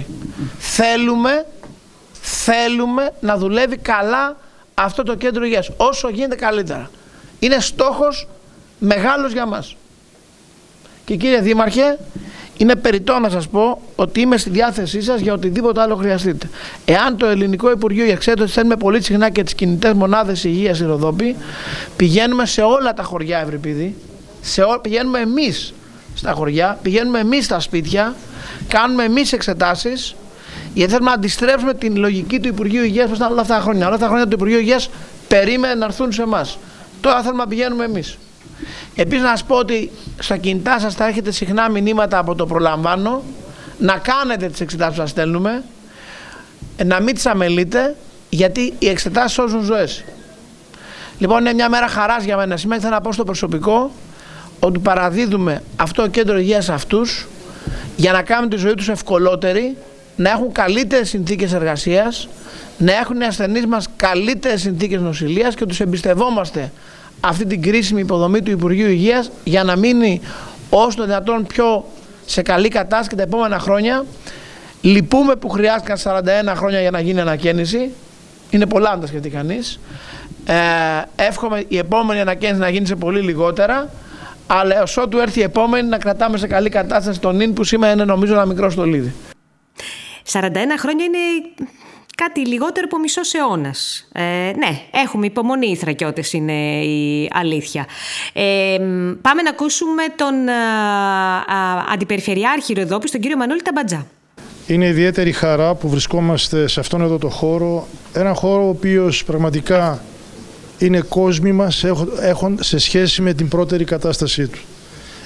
Θέλουμε να δουλεύει καλά αυτό το κέντρο υγείας, όσο γίνεται καλύτερα. Είναι στόχος μεγάλος για μας. Και κύριε Δήμαρχε, είναι περιττό να σας πω ότι είμαι στη διάθεσή σας για οτιδήποτε άλλο χρειαστείτε. Εάν το Ελληνικό Υπουργείο Υγείας, ξέρετε ότι στέλνουμε πολύ συχνά και τις κινητές μονάδες υγείας στη Ροδόπη, πηγαίνουμε σε όλα τα χωριά, Ευρυπίδη, πηγαίνουμε εμείς στα χωριά, πηγαίνουμε εμείς στα σπίτια, κάνουμε εμείς εξετάσεις, γιατί θέλουμε να αντιστρέψουμε την λογική του Υπουργείου Υγείας που ήταν όλα αυτά τα χρόνια. Όλα αυτά τα χρόνια το Υπουργείο Υγείας περίμενε να έρθουν σε εμάς. Τώρα θέλουμε να πηγαίνουμε εμείς. Επίσης να σας πω ότι στα κινητά σας θα έχετε συχνά μηνύματα από το προλαμβάνω, να κάνετε τις εξετάσεις που σας στέλνουμε, να μην τις αμελείτε, γιατί οι εξετάσεις σώζουν ζωές. Λοιπόν, είναι μια μέρα χαράς για μένα. Σήμερα θέλω να πω στο προσωπικό ότι παραδίδουμε αυτό το κέντρο υγείας σε αυτούς για να κάνουν τη ζωή τους ευκολότερη, να έχουν καλύτερες συνθήκες εργασίας, να έχουν οι ασθενείς μας καλύτερες συνθήκες νοσηλείας, και τους εμπιστευόμαστε αυτή την κρίσιμη υποδομή του Υπουργείου Υγείας για να μείνει όσο το δυνατόν πιο σε καλή κατάσταση και τα επόμενα χρόνια. Λυπούμε που χρειάστηκαν 41 χρόνια για να γίνει ανακαίνιση. Είναι πολλά να τα σκεφτεί κανείς. Εύχομαι η επόμενη ανακαίνιση να γίνει σε πολύ λιγότερα, αλλά έως ότου έρθει η επόμενη να κρατάμε σε καλή κατάσταση τον ίν που σήμερα είναι νομίζω ένα μικρό στολίδι. 41 χρόνια είναι κάτι λιγότερο από μισός αιώνας. Ναι, έχουμε υπομονή οι Θρακιώτες, είναι η αλήθεια. Πάμε να ακούσουμε τον Αντιπεριφερειάρχη Ροδόπης, τον κύριο Μανώλη Ταμπατζά. Είναι ιδιαίτερη χαρά που βρισκόμαστε σε αυτόν εδώ το χώρο, ένα χώρο ο οποίος πραγματικά είναι κόσμοι μας σε σχέση με την πρώτερη κατάστασή του.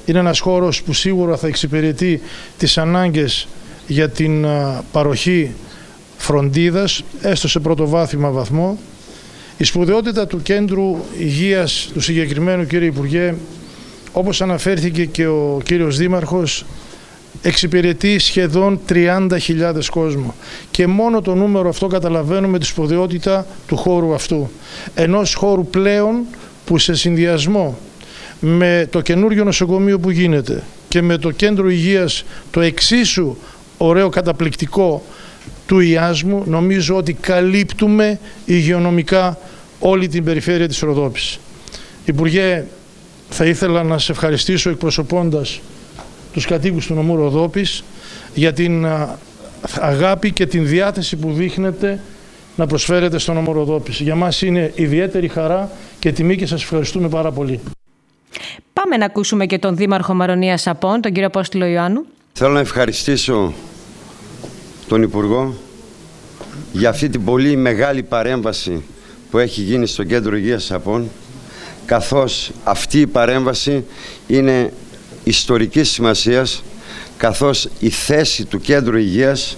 Είναι ένας χώρος που σίγουρα θα εξυπηρετεί τις ανάγκες για την παροχή φροντίδας, έστω σε πρωτοβάθμιο βαθμό. Η σπουδαιότητα του κέντρου υγείας του συγκεκριμένου, κύριε Υπουργέ, όπως αναφέρθηκε και ο κύριος Δήμαρχος, εξυπηρετεί σχεδόν 30.000 κόσμο. Και μόνο το νούμερο αυτό καταλαβαίνουμε τη σπουδαιότητα του χώρου αυτού. Ενός χώρου πλέον που σε συνδυασμό με το καινούριο νοσοκομείο που γίνεται και με το κέντρο υγείας το εξίσου ωραίο καταπληκτικό του Ιάσμου, νομίζω ότι καλύπτουμε υγειονομικά όλη την περιφέρεια της Ροδόπης. Υπουργέ, θα ήθελα να σε ευχαριστήσω εκπροσωπώντας τους κατοίκους του νομού Ροδόπης για την αγάπη και την διάθεση που δείχνετε να προσφέρετε στον νομό Ροδόπης. Για μας είναι ιδιαίτερη χαρά και τιμή και σας ευχαριστούμε πάρα πολύ. Πάμε να ακούσουμε και τον Δήμαρχο Μαρονίας Σαπών, τον κύριο Απόστολο Ιωάννου. Θέλω να ευχαριστήσω τον Υπουργό για αυτή την πολύ μεγάλη παρέμβαση που έχει γίνει στο Κέντρο Υγείας Σαπών, καθώς αυτή η παρέμβαση είναι ιστορικής σημασίας, καθώς η θέση του Κέντρου Υγείας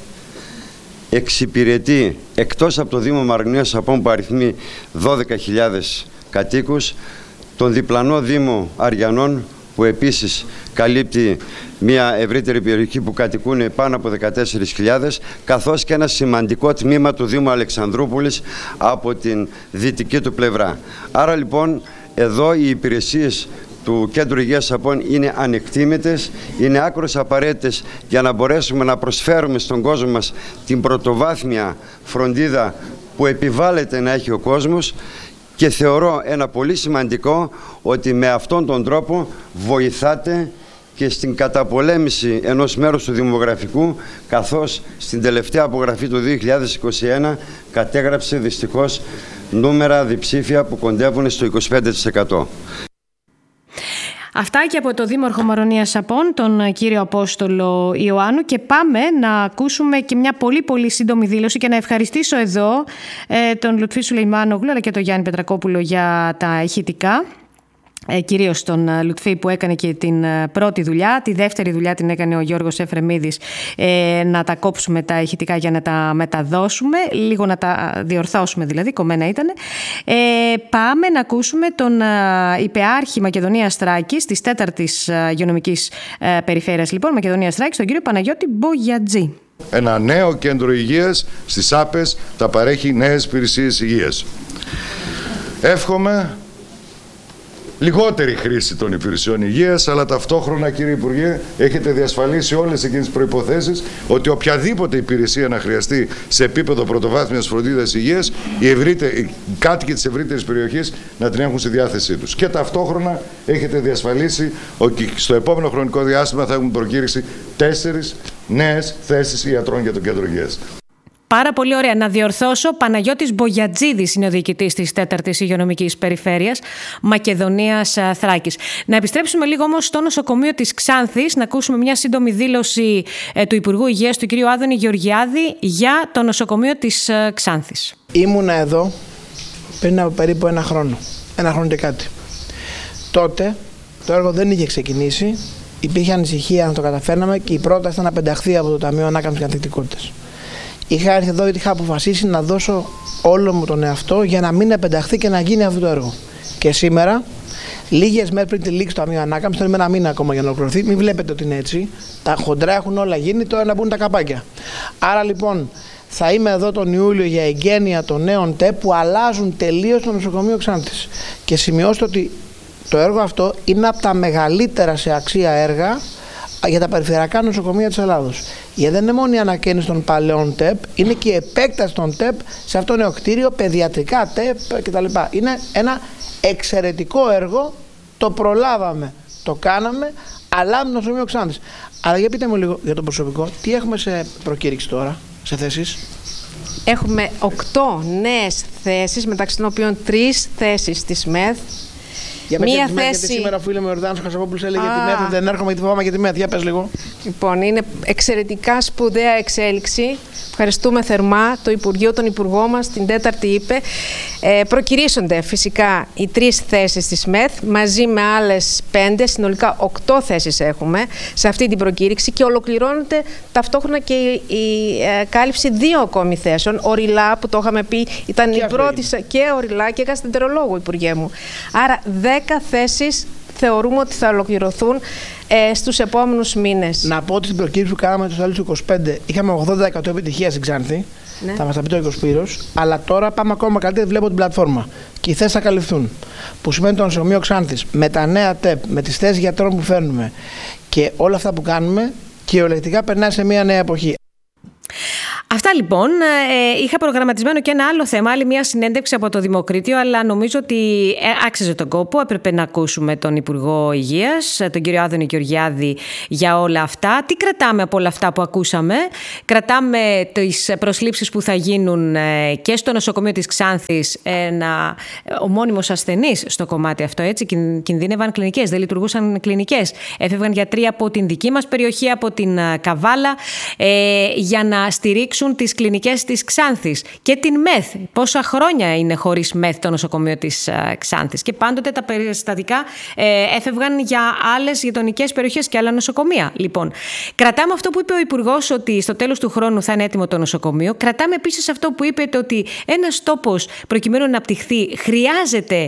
εξυπηρετεί, εκτός από το Δήμο Μαρονίας Σαπών που αριθμεί 12.000 κατοίκους, τον διπλανό Δήμο Αριανών που επίσης καλύπτει μια ευρύτερη περιοχή που κατοικούν πάνω από 14.000, καθώς και ένα σημαντικό τμήμα του Δήμου Αλεξανδρούπολης από την δυτική του πλευρά. Άρα λοιπόν εδώ οι υπηρεσίες του Κέντρου Υγείας Σαπών είναι ανεκτήμητες, είναι άκρως απαραίτητες για να μπορέσουμε να προσφέρουμε στον κόσμο μας την πρωτοβάθμια φροντίδα που επιβάλλεται να έχει ο κόσμος, και θεωρώ ένα πολύ σημαντικό ότι με αυτόν τον τρόπο βοηθάτε και στην καταπολέμηση ενός μέρους του δημογραφικού, καθώς στην τελευταία απογραφή του 2021 κατέγραψε δυστυχώς νούμερα διψήφια που κοντεύουν στο 25%. Αυτά και από το Δήμαρχο Μαρονίας Σαπών, τον κύριο Απόστολο Ιωάννου, και πάμε να ακούσουμε και μια πολύ σύντομη δήλωση και να ευχαριστήσω εδώ τον Λουτφή Σουλεϊμάνογλου αλλά και τον Γιάννη Πετρακόπουλο για τα ηχητικά. Κυρίως τον Λουτφή που έκανε και την πρώτη δουλειά. Τη δεύτερη δουλειά την έκανε ο Γιώργος Εφρεμίδης, να τα κόψουμε τα ηχητικά για να τα μεταδώσουμε, λίγο να τα διορθώσουμε δηλαδή, κομμένα ήτανε. Πάμε να ακούσουμε τον Υπεάρχη Μακεδονίας Θράκης της 4ης Υγειονομικής Περιφέρειας, λοιπόν, Μακεδονίας Θράκης, τον κύριο Παναγιώτη Μπογιατζή. Ένα νέο κέντρο υγείας στις άπες θα παρέχει νέες υπηρεσίες υγείας. Εύχομαι λιγότερη χρήση των υπηρεσιών υγείας, αλλά ταυτόχρονα, κύριε Υπουργέ, έχετε διασφαλίσει όλες εκείνες τις προϋποθέσεις ότι οποιαδήποτε υπηρεσία να χρειαστεί σε επίπεδο πρωτοβάθμιας φροντίδας υγείας, οι κάτοικοι της ευρύτερης περιοχής να την έχουν στη διάθεσή τους. Και ταυτόχρονα έχετε διασφαλίσει ότι στο επόμενο χρονικό διάστημα θα έχουν προκήρυξει 4 νέες θέσεις ιατρών για το κέντρο υγείας. Πάρα πολύ ωραία. Να διορθώσω, Παναγιώτης Μπογιατζίδης είναι ο διοικητής της 4ης Υγειονομικής Περιφέρειας Μακεδονίας Θράκης. Να επιστρέψουμε λίγο όμως στο νοσοκομείο της Ξάνθης, να ακούσουμε μια σύντομη δήλωση του Υπουργού Υγείας, του κ. Άδωνη Γεωργιάδη, για το νοσοκομείο της Ξάνθης. Ήμουνα εδώ πριν από περίπου ένα χρόνο και κάτι. Τότε το έργο δεν είχε ξεκινήσει, υπήρχε ανησυχία να το καταφέρναμε και η πρόταση ήταν να πενταχθεί από το Ταμείο Ανάκαμψης και Ανθεκτικότητας. Είχα έρθει εδώ γιατί είχα αποφασίσει να δώσω όλο μου τον εαυτό για να μην επενταχθεί και να γίνει αυτό το έργο. Και σήμερα, λίγες μέρες πριν τη λήξη του Ταμείου Ανάκαμψης, θέλουμε ένα μήνα ακόμα για να ολοκληρωθεί. Μην βλέπετε ότι είναι έτσι. Τα χοντρά έχουν όλα γίνει, τώρα να μπουν τα καπάκια. Άρα λοιπόν, θα είμαι εδώ τον Ιούλιο για εγγένεια των νέων ΤΕΠ που αλλάζουν τελείως το νοσοκομείο Ξάνθης. Και σημειώστε ότι το έργο αυτό είναι από τα μεγαλύτερα σε αξία έργα για τα περιφερειακά νοσοκομεία της Ελλάδος. Γιατί δεν είναι μόνο η ανακαίνιση των παλαιών ΤΕΠ, είναι και η επέκταση των ΤΕΠ σε αυτό το νέο κτίριο, παιδιατρικά ΤΕΠ κτλ. Είναι ένα εξαιρετικό έργο, το προλάβαμε, το κάναμε, αλλά με το νοσοκομείο Ξάνθης. Αλλά για πείτε μου λίγο για το προσωπικό, τι έχουμε σε προκήρυξη τώρα, σε θέσεις? Έχουμε 8 νέες θέσεις, μεταξύ των οποίων 3 θέσεις της ΜΕΘ. Μία θέση. Γιατί σήμερα ο φίλος μου ο Ιορδάνος Χασαπόπουλος έλεγε τη ΜΕΘ, δεν έρχομαι γιατί φοβάμαι για τη ΜΕΘ. Για πες λίγο. Λοιπόν, είναι εξαιρετικά σπουδαία εξέλιξη. Ευχαριστούμε θερμά το Υπουργείο, τον Υπουργό μας, την τέταρτη είπε. Προκυρήσονται φυσικά οι 3 θέσεις της ΜΕΘ, μαζί με άλλες 5, συνολικά 8 θέσεις έχουμε σε αυτή την προκήρυξη και ολοκληρώνεται ταυτόχρονα και η κάλυψη 2 ακόμη θέσεων. Οριλά, που το είχαμε πει, ήταν η πρώτη, και οριλά και γαστρεντερολόγου, Υπουργέ μου. Άρα 10 θέσεις θεωρούμε ότι θα ολοκληρωθούν στους επόμενους μήνες. Να πω ότι στην προκήρυξη που κάναμε το Στάλιο 25 είχαμε 80% επιτυχία στην Ξάνθη. Ναι. Θα μας τα πει το Σπύρος. Αλλά τώρα πάμε ακόμα καλύτερα, βλέπω την πλατφόρμα. Και οι θέσεις θα καλυφθούν. Που σημαίνει το νοσοκομείο Ξάνθης με τα νέα ΤΕΠ, με τις θέσεις γιατρών που φέρνουμε και όλα αυτά που κάνουμε, κυριολεκτικά περνάει σε μια νέα εποχή. Αυτά λοιπόν. Είχα προγραμματισμένο και ένα άλλο θέμα, άλλη μια συνέντευξη από το Δημοκρίτιο, αλλά νομίζω ότι άξιζε τον κόπο. Έπρεπε να ακούσουμε τον Υπουργό Υγείας, τον κύριο Άδωνη Γεωργιάδη, για όλα αυτά. Τι κρατάμε από όλα αυτά που ακούσαμε? Κρατάμε τις προσλήψεις που θα γίνουν και στο νοσοκομείο της Ξάνθης, ο μόνιμος ασθενής στο κομμάτι αυτό, έτσι. Κινδύνευαν κλινικές, δεν λειτουργούσαν κλινικές. Έφευγαν γιατροί από την δική μας περιοχή, από την Καβάλα, για να στηρίξουν τις κλινικές της Ξάνθης και την ΜΕΘ. Πόσα χρόνια είναι χωρίς ΜΕΘ το νοσοκομείο της Ξάνθης, και πάντοτε τα περιστατικά έφευγαν για άλλες γειτονικές περιοχές και άλλα νοσοκομεία. Λοιπόν, κρατάμε αυτό που είπε ο Υπουργός, ότι στο τέλος του χρόνου θα είναι έτοιμο το νοσοκομείο. Κρατάμε επίσης αυτό που είπε, ότι ένας τόπος προκειμένου να αναπτυχθεί χρειάζεται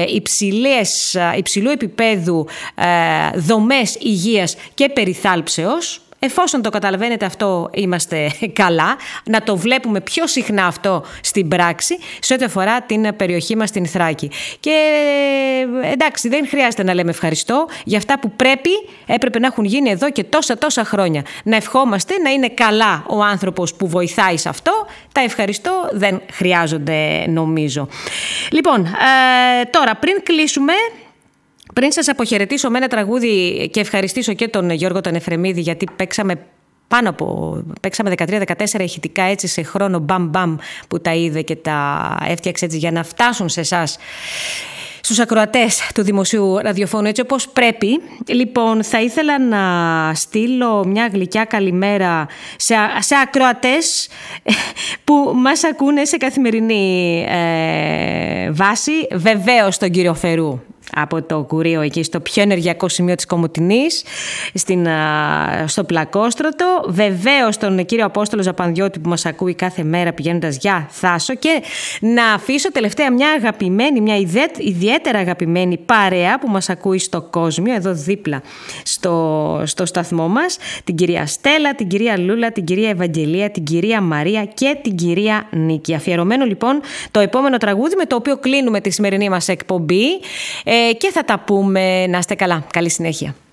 υψηλού επίπεδου δομές υγείας και περιθάλψεως. Εφόσον το καταλαβαίνετε αυτό, είμαστε καλά. Να το βλέπουμε πιο συχνά αυτό στην πράξη, σε ό,τι αφορά την περιοχή μας, την Θράκη. Και εντάξει, δεν χρειάζεται να λέμε ευχαριστώ για αυτά που έπρεπε να έχουν γίνει εδώ και τόσα χρόνια. Να ευχόμαστε να είναι καλά ο άνθρωπος που βοηθάει σε αυτό. Τα ευχαριστώ δεν χρειάζονται, νομίζω. Λοιπόν, τώρα πριν κλείσουμε, πριν σας αποχαιρετήσω με ένα τραγούδι και ευχαριστήσω και τον Γιώργο τον Εφρεμίδη, γιατί παίξαμε 13-14 ηχητικά, έτσι, σε χρόνο μπαμ που τα είδε και τα έφτιαξε έτσι για να φτάσουν σε εσάς, στους ακροατές του Δημοσίου Ραδιοφώνου, έτσι όπως πρέπει. Λοιπόν, θα ήθελα να στείλω μια γλυκιά καλημέρα σε ακροατές που μας ακούνε σε καθημερινή βάση. Βεβαίως τον κύριο Φερού από το Κουρίο, εκεί στο πιο ενεργειακό σημείο της Κομοτηνής, στο Πλακόστρωτο. Βεβαίως τον κύριο Απόστολο Ζαπανδιώτη που μας ακούει κάθε μέρα πηγαίνοντας για Θάσο. Και να αφήσω τελευταία μια ιδιαίτερα αγαπημένη παρέα που μας ακούει στο Κόσμιο, εδώ δίπλα στο σταθμό μας. Την κυρία Στέλλα, την κυρία Λούλα, την κυρία Ευαγγελία, την κυρία Μαρία και την κυρία Νίκη. Αφιερωμένο λοιπόν το επόμενο τραγούδι, με το οποίο κλείνουμε τη σημερινή μας εκπομπή. Και θα τα πούμε. Να είστε καλά. Καλή συνέχεια.